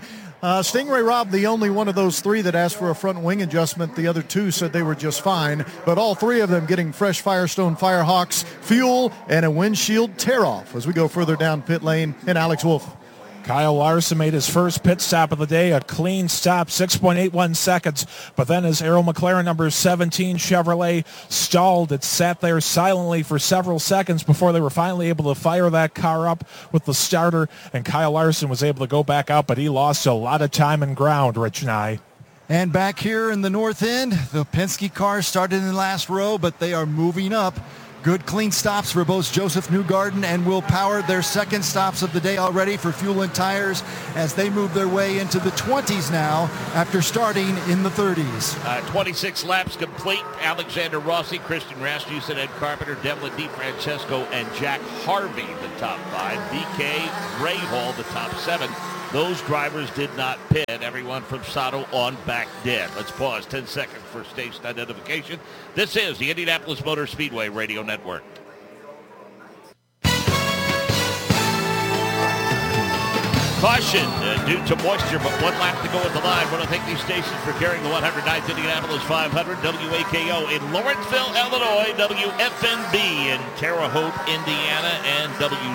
Stingray Robb, the only one of those three that asked for a front wing adjustment. The other two said they were just fine, but all three of them getting fresh Firestone Firehawks fuel and a windshield tear-off as we go further down pit lane. And Alex Wolf. Kyle Larson made his first pit stop of the day, a clean stop, 6.81 seconds. But then as Arrow McLaren number 17 Chevrolet stalled, it sat there silently for several seconds before they were finally able to fire that car up with the starter. And Kyle Larson was able to go back out, but he lost a lot of time and ground, Rich and I. And back here in the north end, the Penske cars started in the last row, but they are moving up. Good clean stops for both Joseph Newgarden and Will Power. Their second stops of the day already for fuel and tires as they move their way into the 20s now after starting in the 30s. 26 laps complete. Alexander Rossi, Christian Rasmussen, Ed Carpenter, Devlin DeFrancesco, and Jack Harvey, the top 5. BK Rahal, the top 7. Those drivers did not pit. Everyone from Sato on back dead. Let's pause 10 seconds for station identification. This is the Indianapolis Motor Speedway Radio Network. Caution due to moisture, but 1 lap to go at the line. Want to thank these stations for carrying the 109th Indianapolis 500, WAKO in Lawrenceville, Illinois, WFNB in Terre Haute, Indiana, and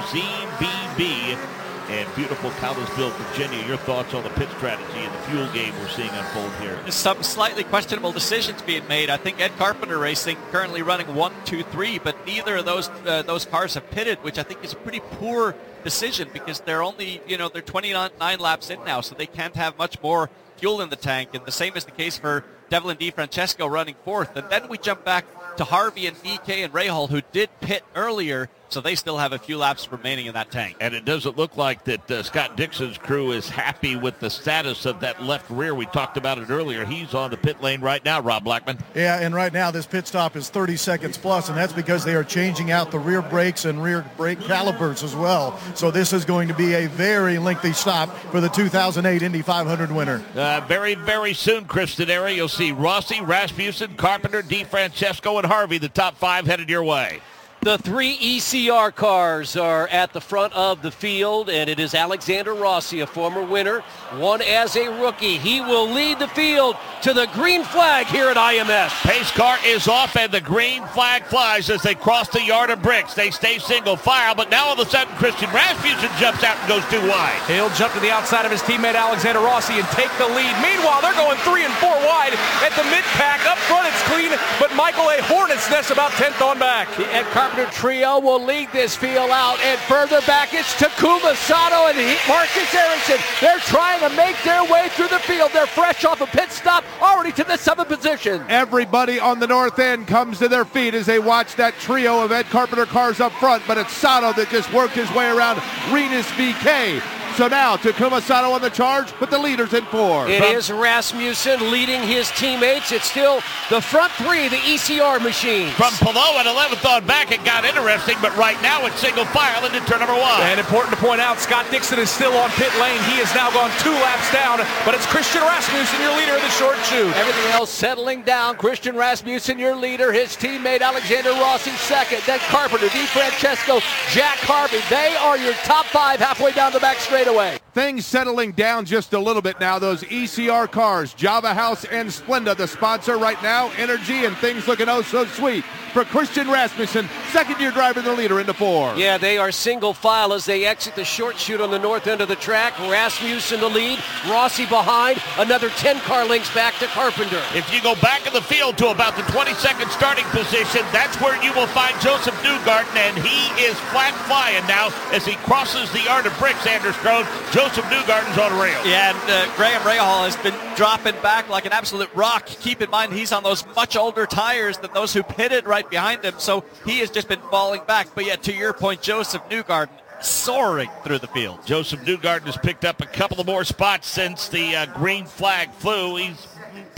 WZBB in beautiful Countessville, Virginia. Your thoughts on the pit strategy and the fuel game we're seeing unfold here? Some slightly questionable decisions being made. I think Ed Carpenter Racing currently running 1, 2, 3, but neither of those cars have pitted, which I think is a pretty poor decision because they're only, they're 29 laps in now, so they can't have much more fuel in the tank. And the same is the case for Devlin DeFrancesco running 4th. And then we jump back to Harvey and BK and Rahal, who did pit earlier, so they still have a few laps remaining in that tank. And it doesn't look like that Scott Dixon's crew is happy with the status of that left rear. We talked about it earlier. He's on the pit lane right now, Rob Blackman. Yeah, and right now this pit stop is 30 seconds plus, and that's because they are changing out the rear brakes and rear brake calipers as well. So this is going to be a very lengthy stop for the 2008 Indy 500 winner. Very, very soon, Chris Denari, you'll see Rossi, Rasmussen, Carpenter, DeFrancesco, and Harvey, the top 5 headed your way. The 3 ECR cars are at the front of the field, and it is Alexander Rossi, a former winner, won as a rookie. He will lead the field to the green flag here at IMS. Pace car is off, and the green flag flies as they cross the yard of bricks. They stay single file, but now all of a sudden Christian Rasmussen jumps out and goes too wide. He'll jump to the outside of his teammate Alexander Rossi and take the lead. Meanwhile, they're going 3 and 4 wide at the mid-pack. Up front, it's clean, but Michael A. Hornets nest about 10th on back. The Ed Carpenter trio will lead this field out, and further back it's Takuma Sato and Marcus Ericsson. They're trying to make their way through the field. They're fresh off a pit stop, already to the 7th position. Everybody on the north end comes to their feet as they watch that trio of Ed Carpenter cars up front, but it's Sato that just worked his way around Rinus VeeKay. So now Takuma Sato on the charge, but the leader's in 4. It is Rasmussen leading his teammates. It's still the front 3, the ECR machine. From below at 11th on back, it got interesting, but right now it's single file into turn number 1. And important to point out, Scott Dixon is still on pit lane. He has now gone 2 laps down, but it's Christian Rasmussen, your leader of the short chute. Everything else settling down. Christian Rasmussen, your leader. His teammate Alexander Rossi second. Then Carpenter, DeFrancesco, Jack Harvey. They are your top 5 halfway down the back straightaway. Things settling down just a little bit now. Those ECR cars, Java House and Splenda, the sponsor right now, energy, and things looking oh so sweet for Christian Rasmussen, second-year driver, the leader, into 4. Yeah, they are single file as they exit the short chute on the north end of the track. Rasmussen the lead, Rossi behind, another 10-car lengths back to Carpenter. If you go back in the field to about the 22nd starting position, that's where you will find Joseph Newgarden, and he is flat flying now as he crosses the yard of bricks, Anders Krone. Joseph Newgarden's on rails. Yeah, and Graham Rahal has been dropping back like an absolute rock. Keep in mind, he's on those much older tires than those who pitted right behind him, so he has just been falling back. But yet, to your point, Joseph Newgarden soaring through the field. Joseph Newgarden has picked up a couple of more spots since the green flag flew. He's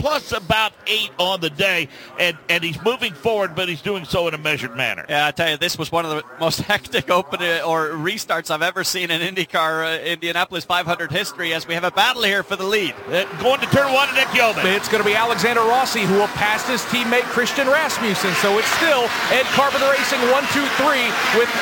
plus about 8 on the day, and he's moving forward, but he's doing so in a measured manner. Yeah, I tell you, this was one of the most hectic restarts I've ever seen in IndyCar Indianapolis 500 history, as we have a battle here for the lead. Going to turn 1 to Nick Yeoman. It's going to be Alexander Rossi who will pass his teammate Christian Rasmussen. So it's still Ed Carpenter Racing 1, 2, 3 with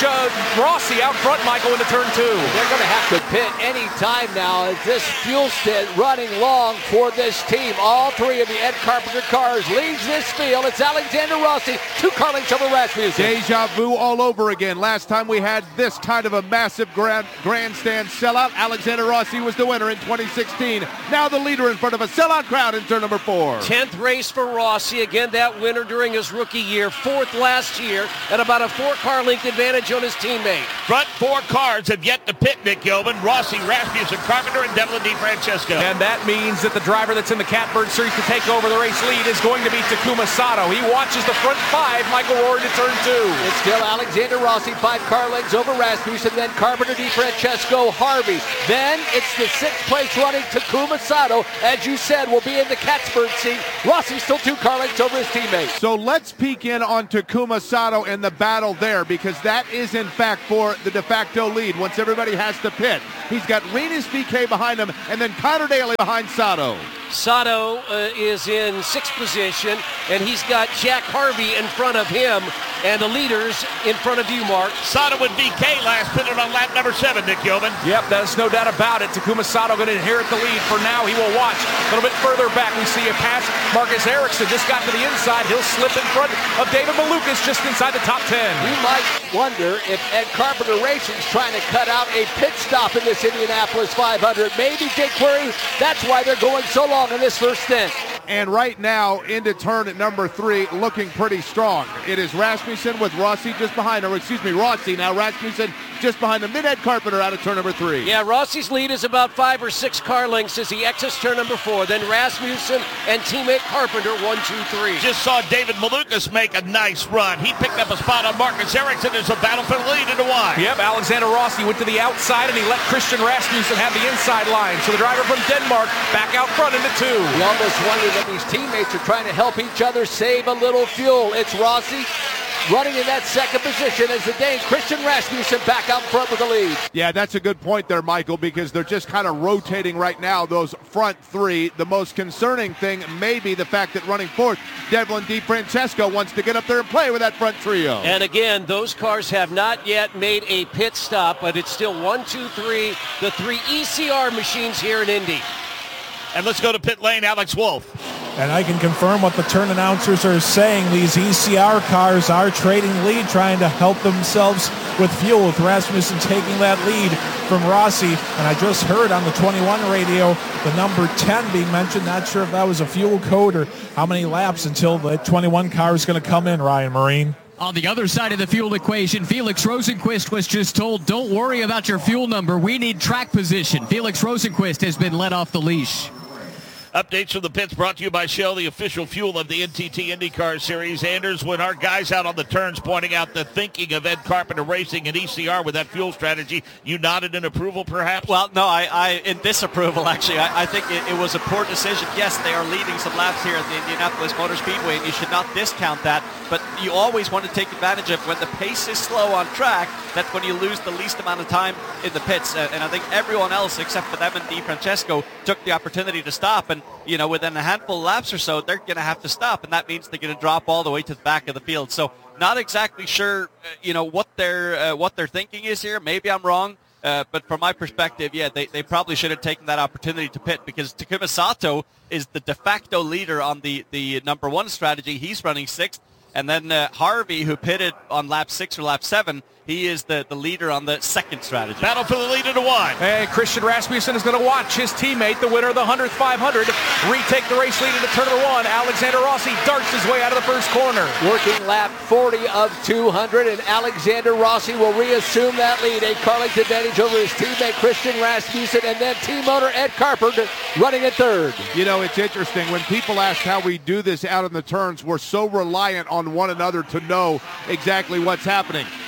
Rossi out front, Michael, into turn 2. They're going to have to pit any time now as this fuel stint running long for this team. All 3 of the Ed Carpenter cars leads this field. It's Alexander Rossi, 2 car lengths over Rasmussen. Deja vu all over again. Last time we had this kind of a massive grandstand sellout, Alexander Rossi was the winner in 2016. Now the leader in front of a sellout crowd in turn number 4. 10th race for Rossi. Again, that winner during his rookie year. 4th last year, and about a 4-car length advantage on his teammate. Front 4 cars have yet to pit Nick Yeoman, Rossi, Rasmussen, Carpenter, and Devlin DeFrancesco. And that means that the driver that's in the Catbird Series to take over the race lead is going to be Takuma Sato. He watches the front 5, Michael Rory to turn 2. It's still Alexander Rossi, 5 car lengths over Rasmussen, then Carpenter, DeFrancesco, Harvey. Then it's the 6th place running Takuma Sato, as you said, will be in the Catbird seat. Rossi still 2 car lengths over his teammate. So let's peek in on Takuma Sato and the battle there, because that is in fact for the de facto lead once everybody has to pit. He's got Rinus VeeKay behind him and then Connor Daly behind Sato. Sato is in 6th position, and he's got Jack Harvey in front of him, and the leaders in front of you, Mark. Sato and VeeKay last pitted on lap number 7, Nick Yeoman. Yep, there's no doubt about it. Takuma Sato going to inherit the lead. For now, he will watch. A little bit further back, we see a pass. Marcus Ericsson just got to the inside. He'll slip in front of David Malukas just inside the top 10. We might wonder if Ed Carpenter Racing's trying to cut out a pit stop in this Indianapolis 500. Maybe, Jake Query, that's why they're going so long in this first stint. And right now, into turn at number 3, looking pretty strong. It is Rasmussen with Rossi just behind him. Rossi now, Rasmussen just behind him. Then Ed Carpenter out of turn number 3. Yeah, Rossi's lead is about 5 or 6 car lengths as he exits turn number 4. Then Rasmussen and teammate Carpenter, 1, 2, 3. Just saw David Malukas make a nice run. He picked up a spot on Marcus Ericsson. There's a battle for the lead into wide. Yep, Alexander Rossi went to the outside, and he let Christian Rasmussen have the inside line. So the driver from Denmark back out front into 2. We almost wonder that these teammates are trying to help each other save a little fuel. It's Rossi running in that 2nd position as the Dane Christian Rasmussen back out front with the lead. Yeah, that's a good point there, Michael, because they're just kind of rotating right now, those front 3. The most concerning thing may be the fact that running 4th, Devlin DeFrancesco wants to get up there and play with that front trio. And again, those cars have not yet made a pit stop, but it's still 1, 2, 3, the 3 ECR machines here in Indy. And let's go to pit lane, Alex Wolf. And I can confirm what the turn announcers are saying. These ECR cars are trading lead, trying to help themselves with fuel, with Rasmussen taking that lead from Rossi. And I just heard on the 21 radio the number 10 being mentioned. Not sure if that was a fuel code or how many laps until the 21 car is going to come in, Ryan Marine. On the other side of the fuel equation, Felix Rosenqvist was just told, don't worry about your fuel number. We need track position. Felix Rosenqvist has been let off the leash. Updates from the pits brought to you by Shell, the official fuel of the NTT IndyCar Series. Anders, when our guys out on the turns pointing out the thinking of Ed Carpenter Racing and ECR with that fuel strategy, you nodded in approval, perhaps? Well, no, I in disapproval, actually. I think it was a poor decision. Yes, they are leading some laps here at the Indianapolis Motor Speedway, and you should not discount that. But you always want to take advantage of when the pace is slow on track. That's when you lose the least amount of time in the pits. And I think everyone else, except for them and DeFrancesco, took the opportunity to stop. And you know, within a handful of laps or so, they're going to have to stop, and that means they're going to drop all the way to the back of the field. So not exactly sure, what their thinking is here. Maybe I'm wrong, but from my perspective, yeah, they probably should have taken that opportunity to pit, because Takuma Sato is the de facto leader on the number 1 strategy. He's running 6th. And then Harvey, who pitted on lap 6 or lap 7, he is the leader on the 2nd strategy. Battle for the lead into 1. Hey, Christian Rasmussen is going to watch his teammate, the winner of the 100th 500, retake the race lead into turn number 1. Alexander Rossi darts his way out of the first corner. Working lap 40 of 200, and Alexander Rossi will reassume that lead. A car length advantage over his teammate Christian Rasmussen, and then team owner Ed Carpenter running at 3rd. You know, it's interesting. When people ask how we do this out in the turns, we're so reliant on one another to know exactly what's happening.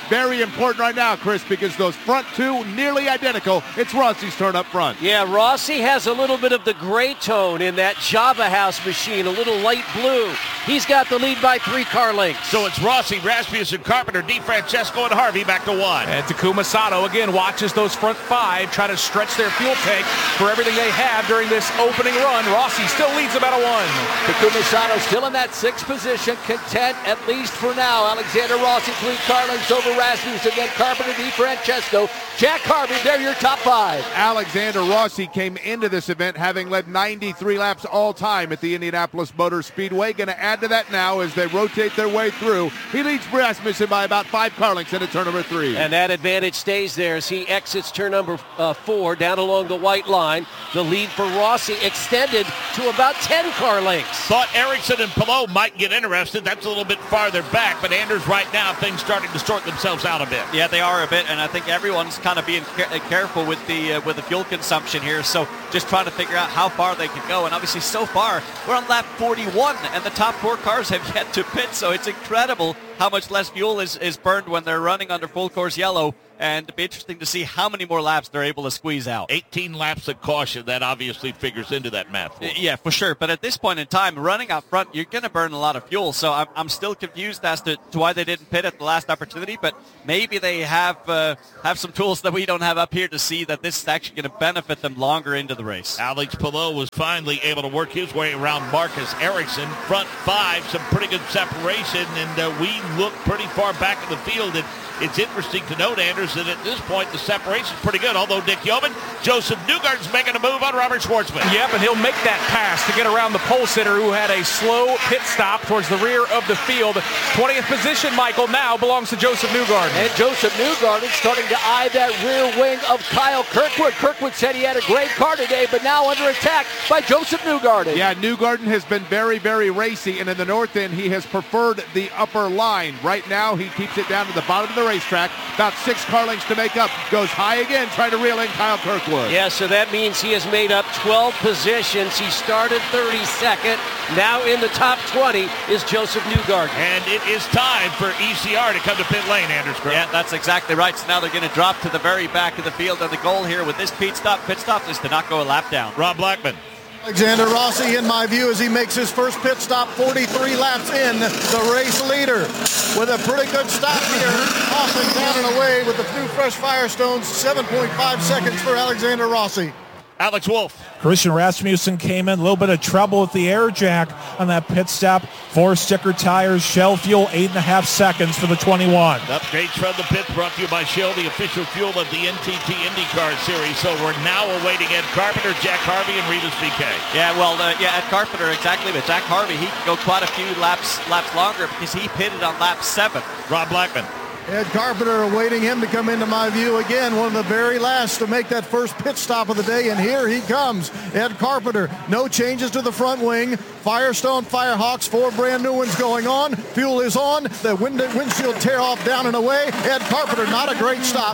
very important right now, Chris, because those front two nearly identical. It's Rossi's turn up front. Yeah, Rossi has a little bit of the gray tone in that Java House machine, a little light blue. He's got the lead by 3 car lengths. So it's Rossi, Rasmussen, Carpenter, DeFrancesco, and Harvey back to 1. And Takuma Sato again watches those front 5 try to stretch their fuel tank for everything they have during this opening run. Rossi still leads about a 1. Takuma Sato still in that 6th position, content at least for now. Alexander Rossi 3 car lengths over Rasmussen, then Carpenter, DeFrancesco, Jack Harvey. They're your top 5. Alexander Rossi came into this event having led 93 laps all time at the Indianapolis Motor Speedway. Going to add to that now as they rotate their way through. He leads Rasmussen by about 5 car lengths into turn number 3. And that advantage stays there as he exits turn number 4 down along the white line. The lead for Rossi extended to about 10 car lengths. Thought Ericsson and Palou might get interested. That's a little bit farther back, but Anders, right now, things starting to sort themselves out a bit. Yeah, they are a bit, and I think everyone's kind of being careful with the fuel consumption here, so just trying to figure out how far they can go. And obviously, so far, we're on lap 41, and the top 4 cars have yet to pit, so it's incredible how much less fuel is burned when they're running under full course yellow. And it'll be interesting to see how many more laps they're able to squeeze out. 18 laps of caution, that obviously figures into that math. Yeah, for sure. But at this point in time, running out front, you're going to burn a lot of fuel. So I'm still confused as to why they didn't pit at the last opportunity. But maybe they have some tools that we don't have up here to see that this is actually going to benefit them longer into the race. Alex Palou was finally able to work his way around Marcus Ericsson. Front 5, some pretty good separation. And we look pretty far back in the field. And it's interesting to note, Anders, that at this point the separation's pretty good. Although Dick Yeoman, Joseph Newgarden's making a move on Robert Schwartzman. Yep, and he'll make that pass to get around the pole sitter who had a slow pit stop towards the rear of the field. 20th position, Michael, now belongs to Joseph Newgarden. And Joseph Newgarden starting to eye that rear wing of Kyle Kirkwood. Kirkwood said he had a great car today, but now under attack by Joseph Newgarden. Yeah, Newgarden has been very, very racy, and in the north end, he has preferred the upper line. Right now, he keeps it down to the bottom of the racetrack. About 6 car lengths to make up. Goes high again, trying to reel in Kyle Kirkwood. Yeah, so that means he has made up 12 positions. He started 32nd. Now in the top 20 is Joseph Newgarden. And it is time for ECR to come to pit lane, Anders. Yeah, that's exactly right. So now they're going to drop to the very back of the field. And the goal here with this pit stop is to not go a lap down. Rob Blackman. Alexander Rossi, in my view, as he makes his first pit stop, 43 laps in, the race leader. With a pretty good stop here, tossing down and away with the new fresh Firestones, 7.5 seconds for Alexander Rossi. Alex Wolf. Christian Rasmussen came in, a little bit of trouble with the air jack on that pit stop. 4 sticker tires, Shell fuel, 8.5 seconds for the 21. Upgrades from the pit brought to you by Shell, the official fuel of the NTT IndyCar Series. So we're now awaiting Ed Carpenter, Jack Harvey, and Rivas VK. Yeah, well, Ed Carpenter, exactly. But Jack Harvey, he can go quite a few laps longer because he pitted on lap 7. Rob Blackman. Ed Carpenter awaiting him to come into my view again, one of the very last to make that first pit stop of the day, and here he comes. Ed Carpenter, no changes to the front wing. Firestone Firehawks, 4 brand new ones going on. Fuel is on. The windshield tear off down and away. Ed Carpenter, not a great stop,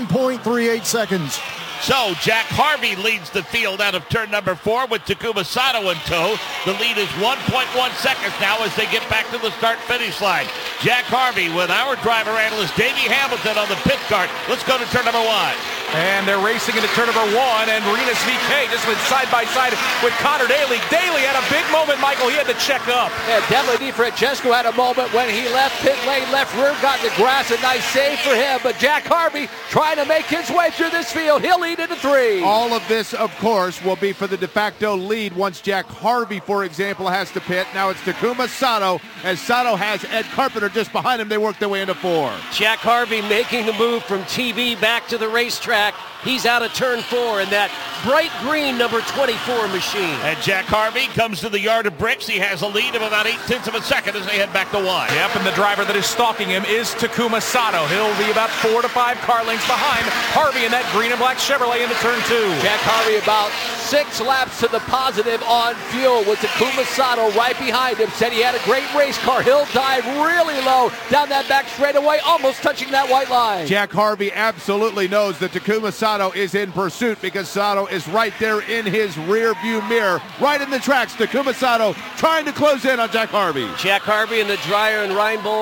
9.38 seconds. So Jack Harvey leads the field out of turn number 4 with Takuma Sato in tow. The lead is 1.1 seconds now as they get back to the start-finish line. Jack Harvey with our driver analyst Davey Hamilton on the pit cart. Let's go to turn number 1. And they're racing into turn number 1, and Rinus VK just went side by side with Connor Daly. Daly had a big moment, Michael. He had to check up. Yeah, definitely DeFrancesco had a moment when he left pit lane, left rear, got in the grass. A nice save for him. But Jack Harvey trying to make his way through this field. He'll lead into 3. All of this, of course, will be for the de facto lead once Jack Harvey, for example, has to pit. Now it's Takuma Sato, as Sato has Ed Carpenter just behind him. They work their way into 4. Jack Harvey making the move from TV back to the racetrack. He's out of turn 4 in that bright green number 24 machine. And Jack Harvey comes to the yard of bricks. He has a lead of about 0.8 of a second as they head back to 1. Yep, and the driver that is stalking him is Takuma Sato. He'll be about 4 to 5 car lengths behind Harvey in that green and black Chevrolet into turn 2. Jack Harvey about 6 laps to the positive on fuel with Takuma Sato right behind him. Said he had a great race car. He'll dive really low down that back straightaway, almost touching that white line. Jack Harvey absolutely knows that Takuma Sato is in pursuit because Sato is right there in his rear view mirror, right in the tracks. Takuma Sato trying to close in on Jack Harvey. Jack Harvey and the Dreyer and Reinbold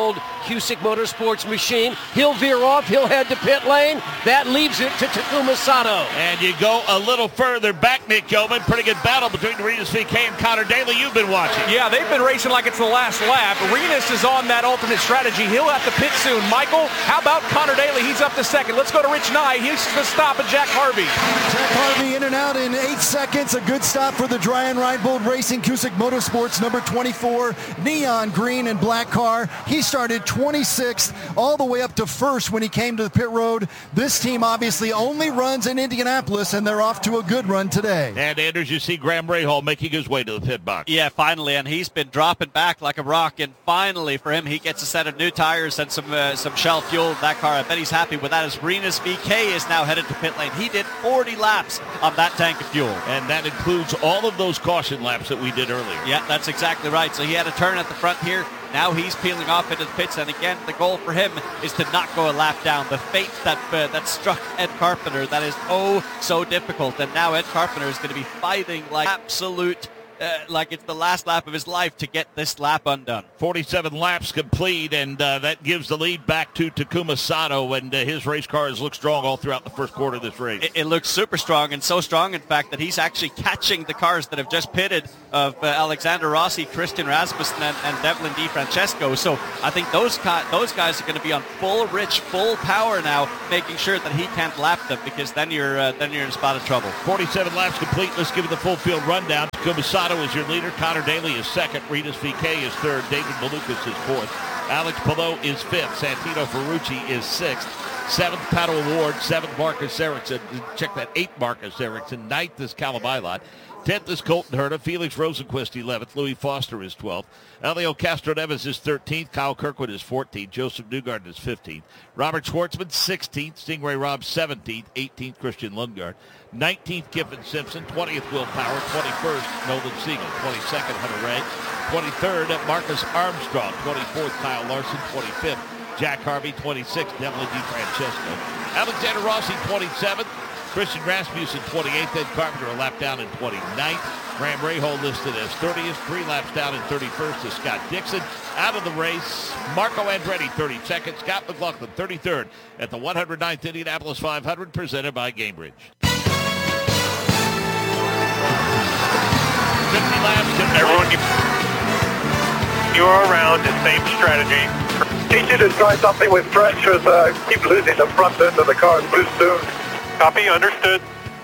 Cusick Motorsports machine. He'll veer off. He'll head to pit lane. That leaves it to Takuma Sato. And you go a little further back, Nick Yeoman. Pretty good battle between Rinus VeeKay and Connor Daly. You've been watching. Yeah, they've been racing like it's the last lap. Rinus is on that alternate strategy. He'll have to pit soon. Michael, how about Connor Daly? He's up to second. Let's go to Rich Nye. He's the stop of Jack Harvey. Jack Harvey in and out in 8 seconds. A good stop for the Dryan Reinbold Racing Cusick Motorsports number 24 neon green and black car. He started 26th all the way up to first when he came to the pit road. This team obviously only runs in Indianapolis, and they're off to a good run today. And Anders, you see Graham Rahal making his way to the pit box. Yeah, finally, and he's been dropping back like a rock, and finally for him, he gets a set of new tires and some Shell fuel in that car. I bet he's happy with that, as Rinus VeeKay is now headed to pit lane. He did 40 laps on that tank of fuel. And that includes all of those caution laps that we did earlier. Yeah, that's exactly right. So he had a turn at the front here. Now he's peeling off into the pits, and again, the goal for him is to not go a lap down. The fate that struck Ed Carpenter, that is so difficult, and now Ed Carpenter is going to be fighting like absolute, like it's the last lap of his life to get this lap undone. 47 laps complete, and that gives the lead back to Takuma Sato, and his race car has looked strong all throughout the first quarter of this race. It looks super strong, and so strong, in fact, that he's actually catching the cars that have just pitted of Alexander Rossi, Christian Rasmussen, and Devlin DeFrancesco. So I think those guys are going to be on full power now, making sure that he can't lap them, because then you're in a spot of trouble. 47 laps complete. Let's give it the full field rundown. Takuma Sato is your leader. Connor Daly is second. Rinus VeeKay is third. David Malukas is fourth. Alex Palou is fifth. Santino Ferrucci is sixth. Seventh, Pato Award. Seventh, Marcus Ericsson. Check that. 8, Marcus Ericsson. Ninth is Callum Eilert. 10th is Colton Herta. Felix Rosenquist 11th. Louis Foster is 12th. Elio Castroneves is 13th. Kyle Kirkwood is 14th. Joseph Newgarden is 15th. Robert Schwartzman 16th. Stingray Robb 17th. 18th, Christian Lundgaard. 19th, Kiffin Simpson. 20th, Will Power. 21st, Nolan Siegel. 22nd, Hunter Ray. 23rd, Marcus Armstrong. 24th, Kyle Larson. 25th, Jack Harvey. 26th, Devlin DeFrancesco. Alexander Rossi, 27th. Christian Rasmussen, 28th. Ed Carpenter a lap down in 29th. Graham Rahal listed as 30th. 3 laps down in 31st is Scott Dixon. Out of the race, Marco Andretti, 32nd. Scott McLaughlin, 33rd at the 109th Indianapolis 500, presented by Gamebridge. 50 laps. Everyone, you are around the same strategy. Teach you to try something with pressures. Keep losing the front end of the car. Lose soon. Copy, understood.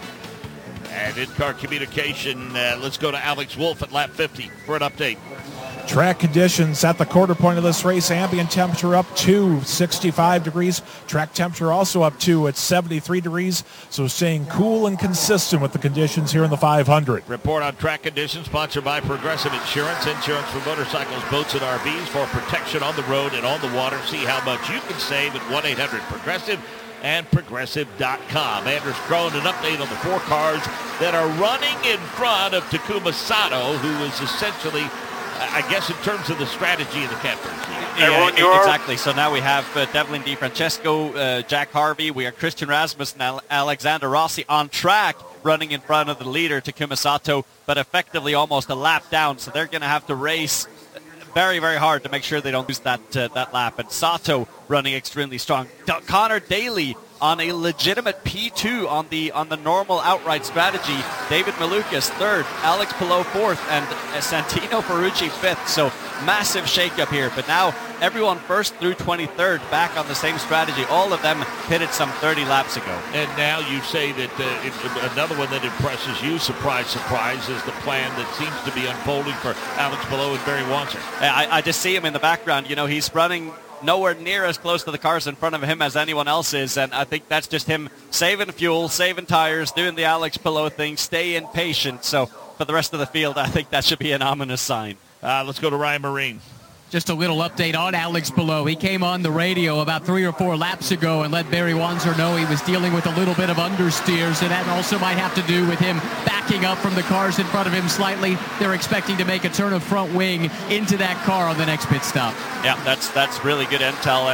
And in-car communication, let's go to Alex Wolf at lap 50 for an update. Track conditions at the quarter point of this race. Ambient temperature up to 65 degrees. Track temperature also up to at 73 degrees. So staying cool and consistent with the conditions here in the 500. Report on track conditions sponsored by Progressive Insurance. Insurance for motorcycles, boats, and RVs for protection on the road and on the water. See how much you can save at 1-800-PROGRESSIVE and Progressive.com. Anders Krohn, an update on the 4 cars that are running in front of Takuma Sato, who is essentially, I guess, in terms of the strategy of the captains. Yeah, exactly. So now we have Devlin DeFrancesco, Jack Harvey. We are Christian Rasmussen and Alexander Rossi on track, running in front of the leader, Takuma Sato, but effectively almost a lap down. So they're going to have to race very, very hard to make sure they don't lose that lap. And Sato running extremely strong. Connor Daly on a legitimate P2 on the normal outright strategy. David Malukas third, Alex Palou fourth, and Santino Ferrucci fifth. So massive shakeup here. But now everyone first through 23rd back on the same strategy. All of them pitted some 30 laps ago. And now you say that another one that impresses you, surprise, surprise, is the plan that seems to be unfolding for Alex Palou and Barry Wanzer. I just see him in the background. You know, he's running nowhere near as close to the cars in front of him as anyone else is, and I think that's just him saving fuel, saving tires, doing the Alex Palou thing, staying patient. So for the rest of the field, I think that should be an ominous sign. Let's go to Ryan Marine. Just a little update on Alex Palou. He came on the radio about 3 or 4 laps ago and let Barry Wanzer know he was dealing with a little bit of understeers, and that also might have to do with him backing up from the cars in front of him slightly. They're expecting to make a turn of front wing into that car on the next pit stop. Yeah, that's really good intel, and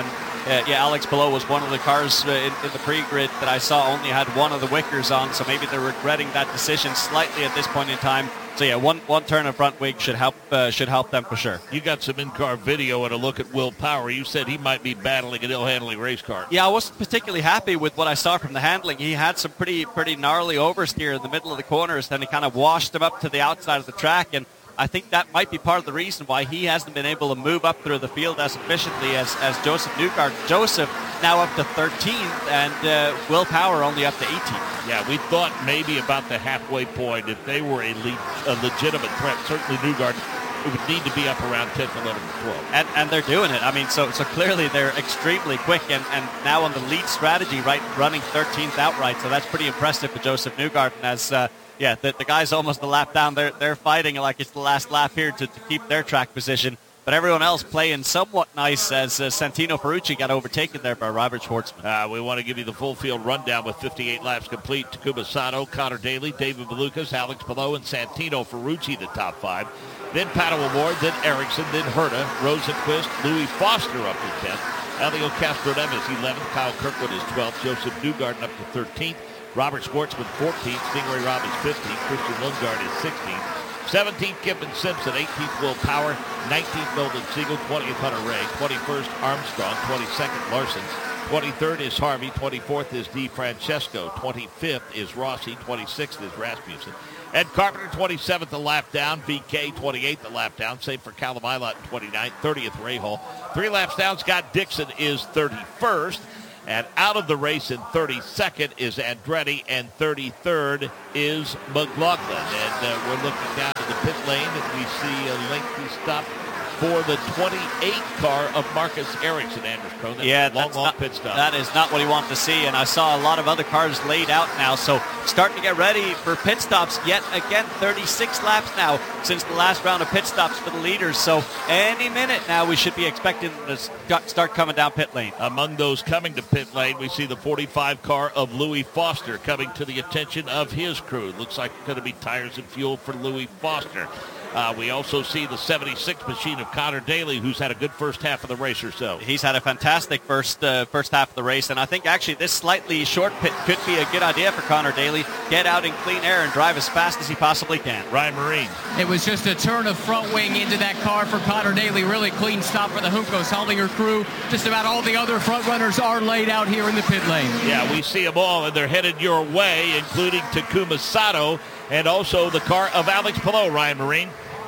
Alex Palou was one of the cars in the pre-grid that I saw only had one of the wickers on, so maybe they're regretting that decision slightly at this point in time. So yeah, one turn of front wing should help them for sure. You got some in-car video and a look at Will Power. You said he might be battling an ill-handling race car. Yeah, I wasn't particularly happy with what I saw from the handling. He had some pretty gnarly oversteer in the middle of the corners, then he kind of washed him up to the outside of the track, and I think that might be part of the reason why he hasn't been able to move up through the field as efficiently as Joseph Newgarden. Joseph now up to 13th, and Will Power only up to 18th. Yeah, we thought maybe about the halfway point, if they were a legitimate threat, certainly Newgarden would need to be up around 10th, 11th, 12th. And they're doing it. I mean, so clearly they're extremely quick, and now on the lead strategy, right, running 13th outright. So that's pretty impressive for Joseph Newgarden as... the guy's almost a lap down. They're fighting like it's the last lap here to keep their track position. But everyone else playing somewhat nice as Santino Ferrucci got overtaken there by Robert Schwartzman. We want to give you the full field rundown with 58 laps complete. Takuma Sato, Connor Daly, David Malukas, Alex Palou, and Santino Ferrucci, the top five. Then Pato O'Ward, then Ericsson, then Herta, Rosenquist, Louis Foster up to 10th. Elio Castroneves, 11th. Kyle Kirkwood is 12th. Joseph Newgarden up to 13th. Robert Schwartzman, 14th. Stingray Robbins, 15th. Christian Lundgaard is 16th. 17th, Gibbon Simpson. 18th, Will Power. 19th, Nolan Siegel. 20th, Hunter Ray. 21st, Armstrong. 22nd, Larson. 23rd is Harvey. 24th is DeFrancesco. 25th is Rossi. 26th is Rasmussen. Ed Carpenter, 27th, a lap down. VK, 28th, a lap down. Same for Callum Ilott, 29th. 30th, Ray Hall. 3 laps down, Scott Dixon is 31st. And out of the race in 32nd is Andretti, and 33rd is McLaughlin. And we're looking down to the pit lane, and we see a lengthy stop for the 28 car of Marcus Ericsson, Anders Krohn. Long pit stop. That is not what he wanted to see, and I saw a lot of other cars laid out now, so starting to get ready for pit stops. Yet again, 36 laps now since the last round of pit stops for the leaders, so any minute now we should be expecting to start coming down pit lane. Among those coming to pit lane, we see the 45 car of Louis Foster coming to the attention of his crew. Looks like it's going to be tires and fuel for Louis Foster. We also see the 76 machine of Connor Daly, who's had a good first half of the race or so. He's had a fantastic first half of the race, and I think actually this slightly short pit could be a good idea for Connor Daly. Get out in clean air and drive as fast as he possibly can. Ryan Marine. It was just a turn of front wing into that car for Connor Daly. Really clean stop for the Juncos Hollinger crew. Just about all the other front runners are laid out here in the pit lane. Yeah, we see them all, and they're headed your way, including Takuma Sato and also the car of Alex Palou, Ryan Marine.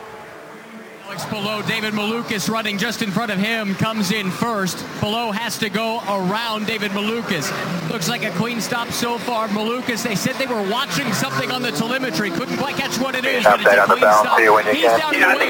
Alex Palou, David Malukas running just in front of him, comes in first. Palou has to go around David Malukas. Looks like a clean stop so far. Malukas, they said they were watching something on the telemetry. Couldn't quite catch what it is, but it's a clean stop. He's down to the way.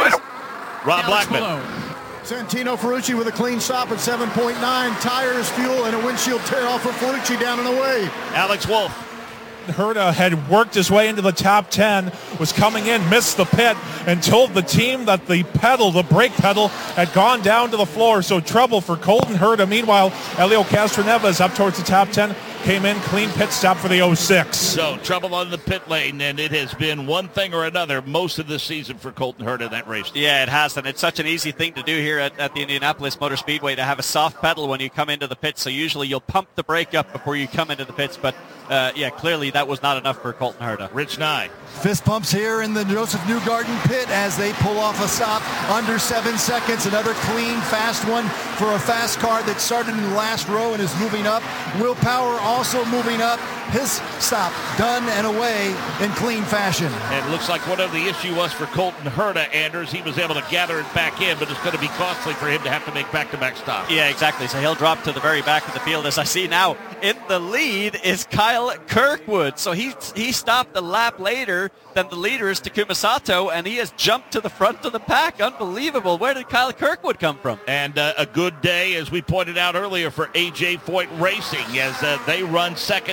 Rob Blackman. Santino Ferrucci with a clean stop at 7.9. Tires, fuel, and a windshield tear off for Ferrucci down and away. Alex Wolf. Herta had worked his way into the top 10, was coming in, missed the pit, and told the team that the brake pedal, had gone down to the floor. So trouble for Colton Herta. Meanwhile, Elio Castroneves up towards the top 10, came in, clean pit stop for the 06. So trouble on the pit lane, and it has been one thing or another most of this season for Colton Herta in that race. Yeah, it has, and it's such an easy thing to do here at the Indianapolis Motor Speedway to have a soft pedal when you come into the pits. So usually you'll pump the brake up before you come into the pits, but clearly that was not enough for Colton Herta. Rich Nye. Fist pumps here in the Joseph Newgarden pit as they pull off a stop under 7 seconds. Another clean, fast one for a fast car that started in the last row and is moving up. Will Power also moving up. His stop done and away in clean fashion. And it looks like whatever the issue was for Colton Herta, Anders, he was able to gather it back in, but it's going to be costly for him to have to make back-to-back stops. Yeah, exactly. So he'll drop to the very back of the field. As I see now, in the lead is Kyle Kirkwood. So he stopped a lap later than the leader is Takuma Sato, and he has jumped to the front of the pack. Unbelievable. Where did Kyle Kirkwood come from? And a good day, as we pointed out earlier, for AJ Foyt Racing, as they run second and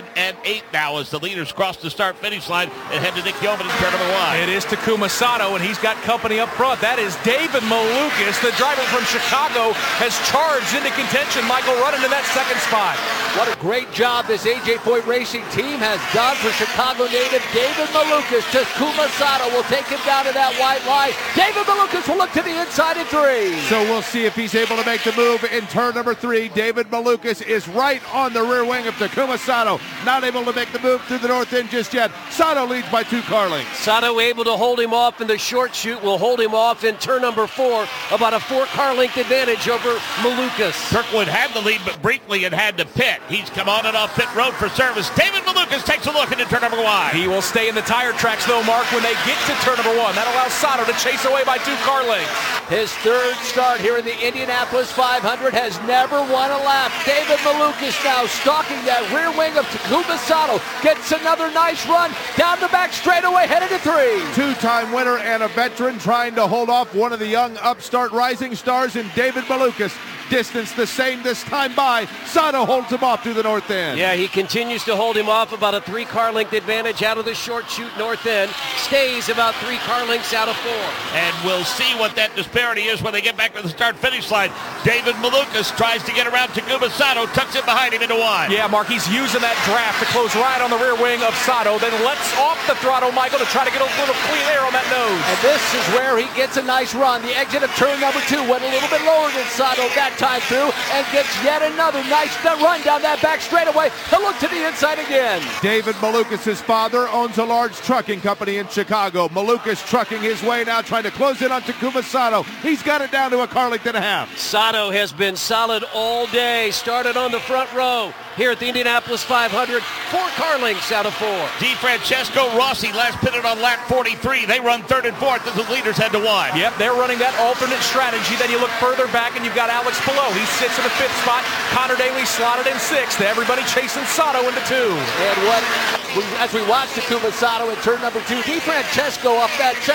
8 now as the leaders cross the start-finish line and head to Nick Yeoman in turn number 1. It is Takuma Sato, and he's got company up front. That is David Malukas. The driver from Chicago has charged into contention. Michael running in that second spot. What a great job this AJ Foyt Racing team has done for Chicago native David Malukas. Takuma Sato will take him down to that white line. David Malukas will look to the inside in 3. So we'll see if he's able to make the move in turn number 3. David Malukas is right on the rear wing of Takuma Sato. Not able to make the move through the north end just yet. Sato leads by 2 car lengths. Sato able to hold him off in the short shoot. Will hold him off in turn number 4. About a 4 car length advantage over Malukas. Kirkwood had the lead, but briefly had to pit. He's come on and off pit road for service. David Malukas takes a look into turn number 1. He will stay in the tire tracks, though, Mark, when they get to turn number 1. That allows Sato to chase away by 2 car lengths. His third start here in the Indianapolis 500, has never won a lap. David Malukas now stalking that rear wing of Takuma Sato. Gets another nice run down the back straightaway, headed to 3. 2-time winner and a veteran trying to hold off one of the young upstart rising stars in David Malukas. Distance the same this time by. Sato holds him off through the north end. Yeah, he continues to hold him off. About a 3 car length advantage out of the short shoot north end. Stays about 3 car lengths out of 4. And we'll see what that disparity is when they get back to the start-finish line. David Malukas tries to get around Takuma Sato, tucks it behind him into 1. Yeah, Mark, he's using that draft to close right on the rear wing of Sato, then lets off the throttle, Michael, to try to get a little clean air on that nose. And this is where he gets a nice run. The exit of turn number 2 went a little bit lower than Sato that time through, and gets yet another nice run down that back straightaway. He'll look to the inside again. David Malukas' father owns a large trucking company in Chicago. Malukas trucking his way now, trying to close in on Takuma Sato. He's got it down to a car length and a half. Sato has been solid all day. Started on the front row here at the Indianapolis 500. 4 car lengths out of 4. DeFrancesco Rossi last pitted on lap 43. They run 3rd and 4th as the leaders head to 1. Yep, they're running that alternate strategy. Then you look further back and you've got Alex Palou. He sits in the 5th spot. Connor Daly slotted in 6th. Everybody chasing Sato into 2. And as we watch Takuma Sato in turn number 2, DeFrancesco off that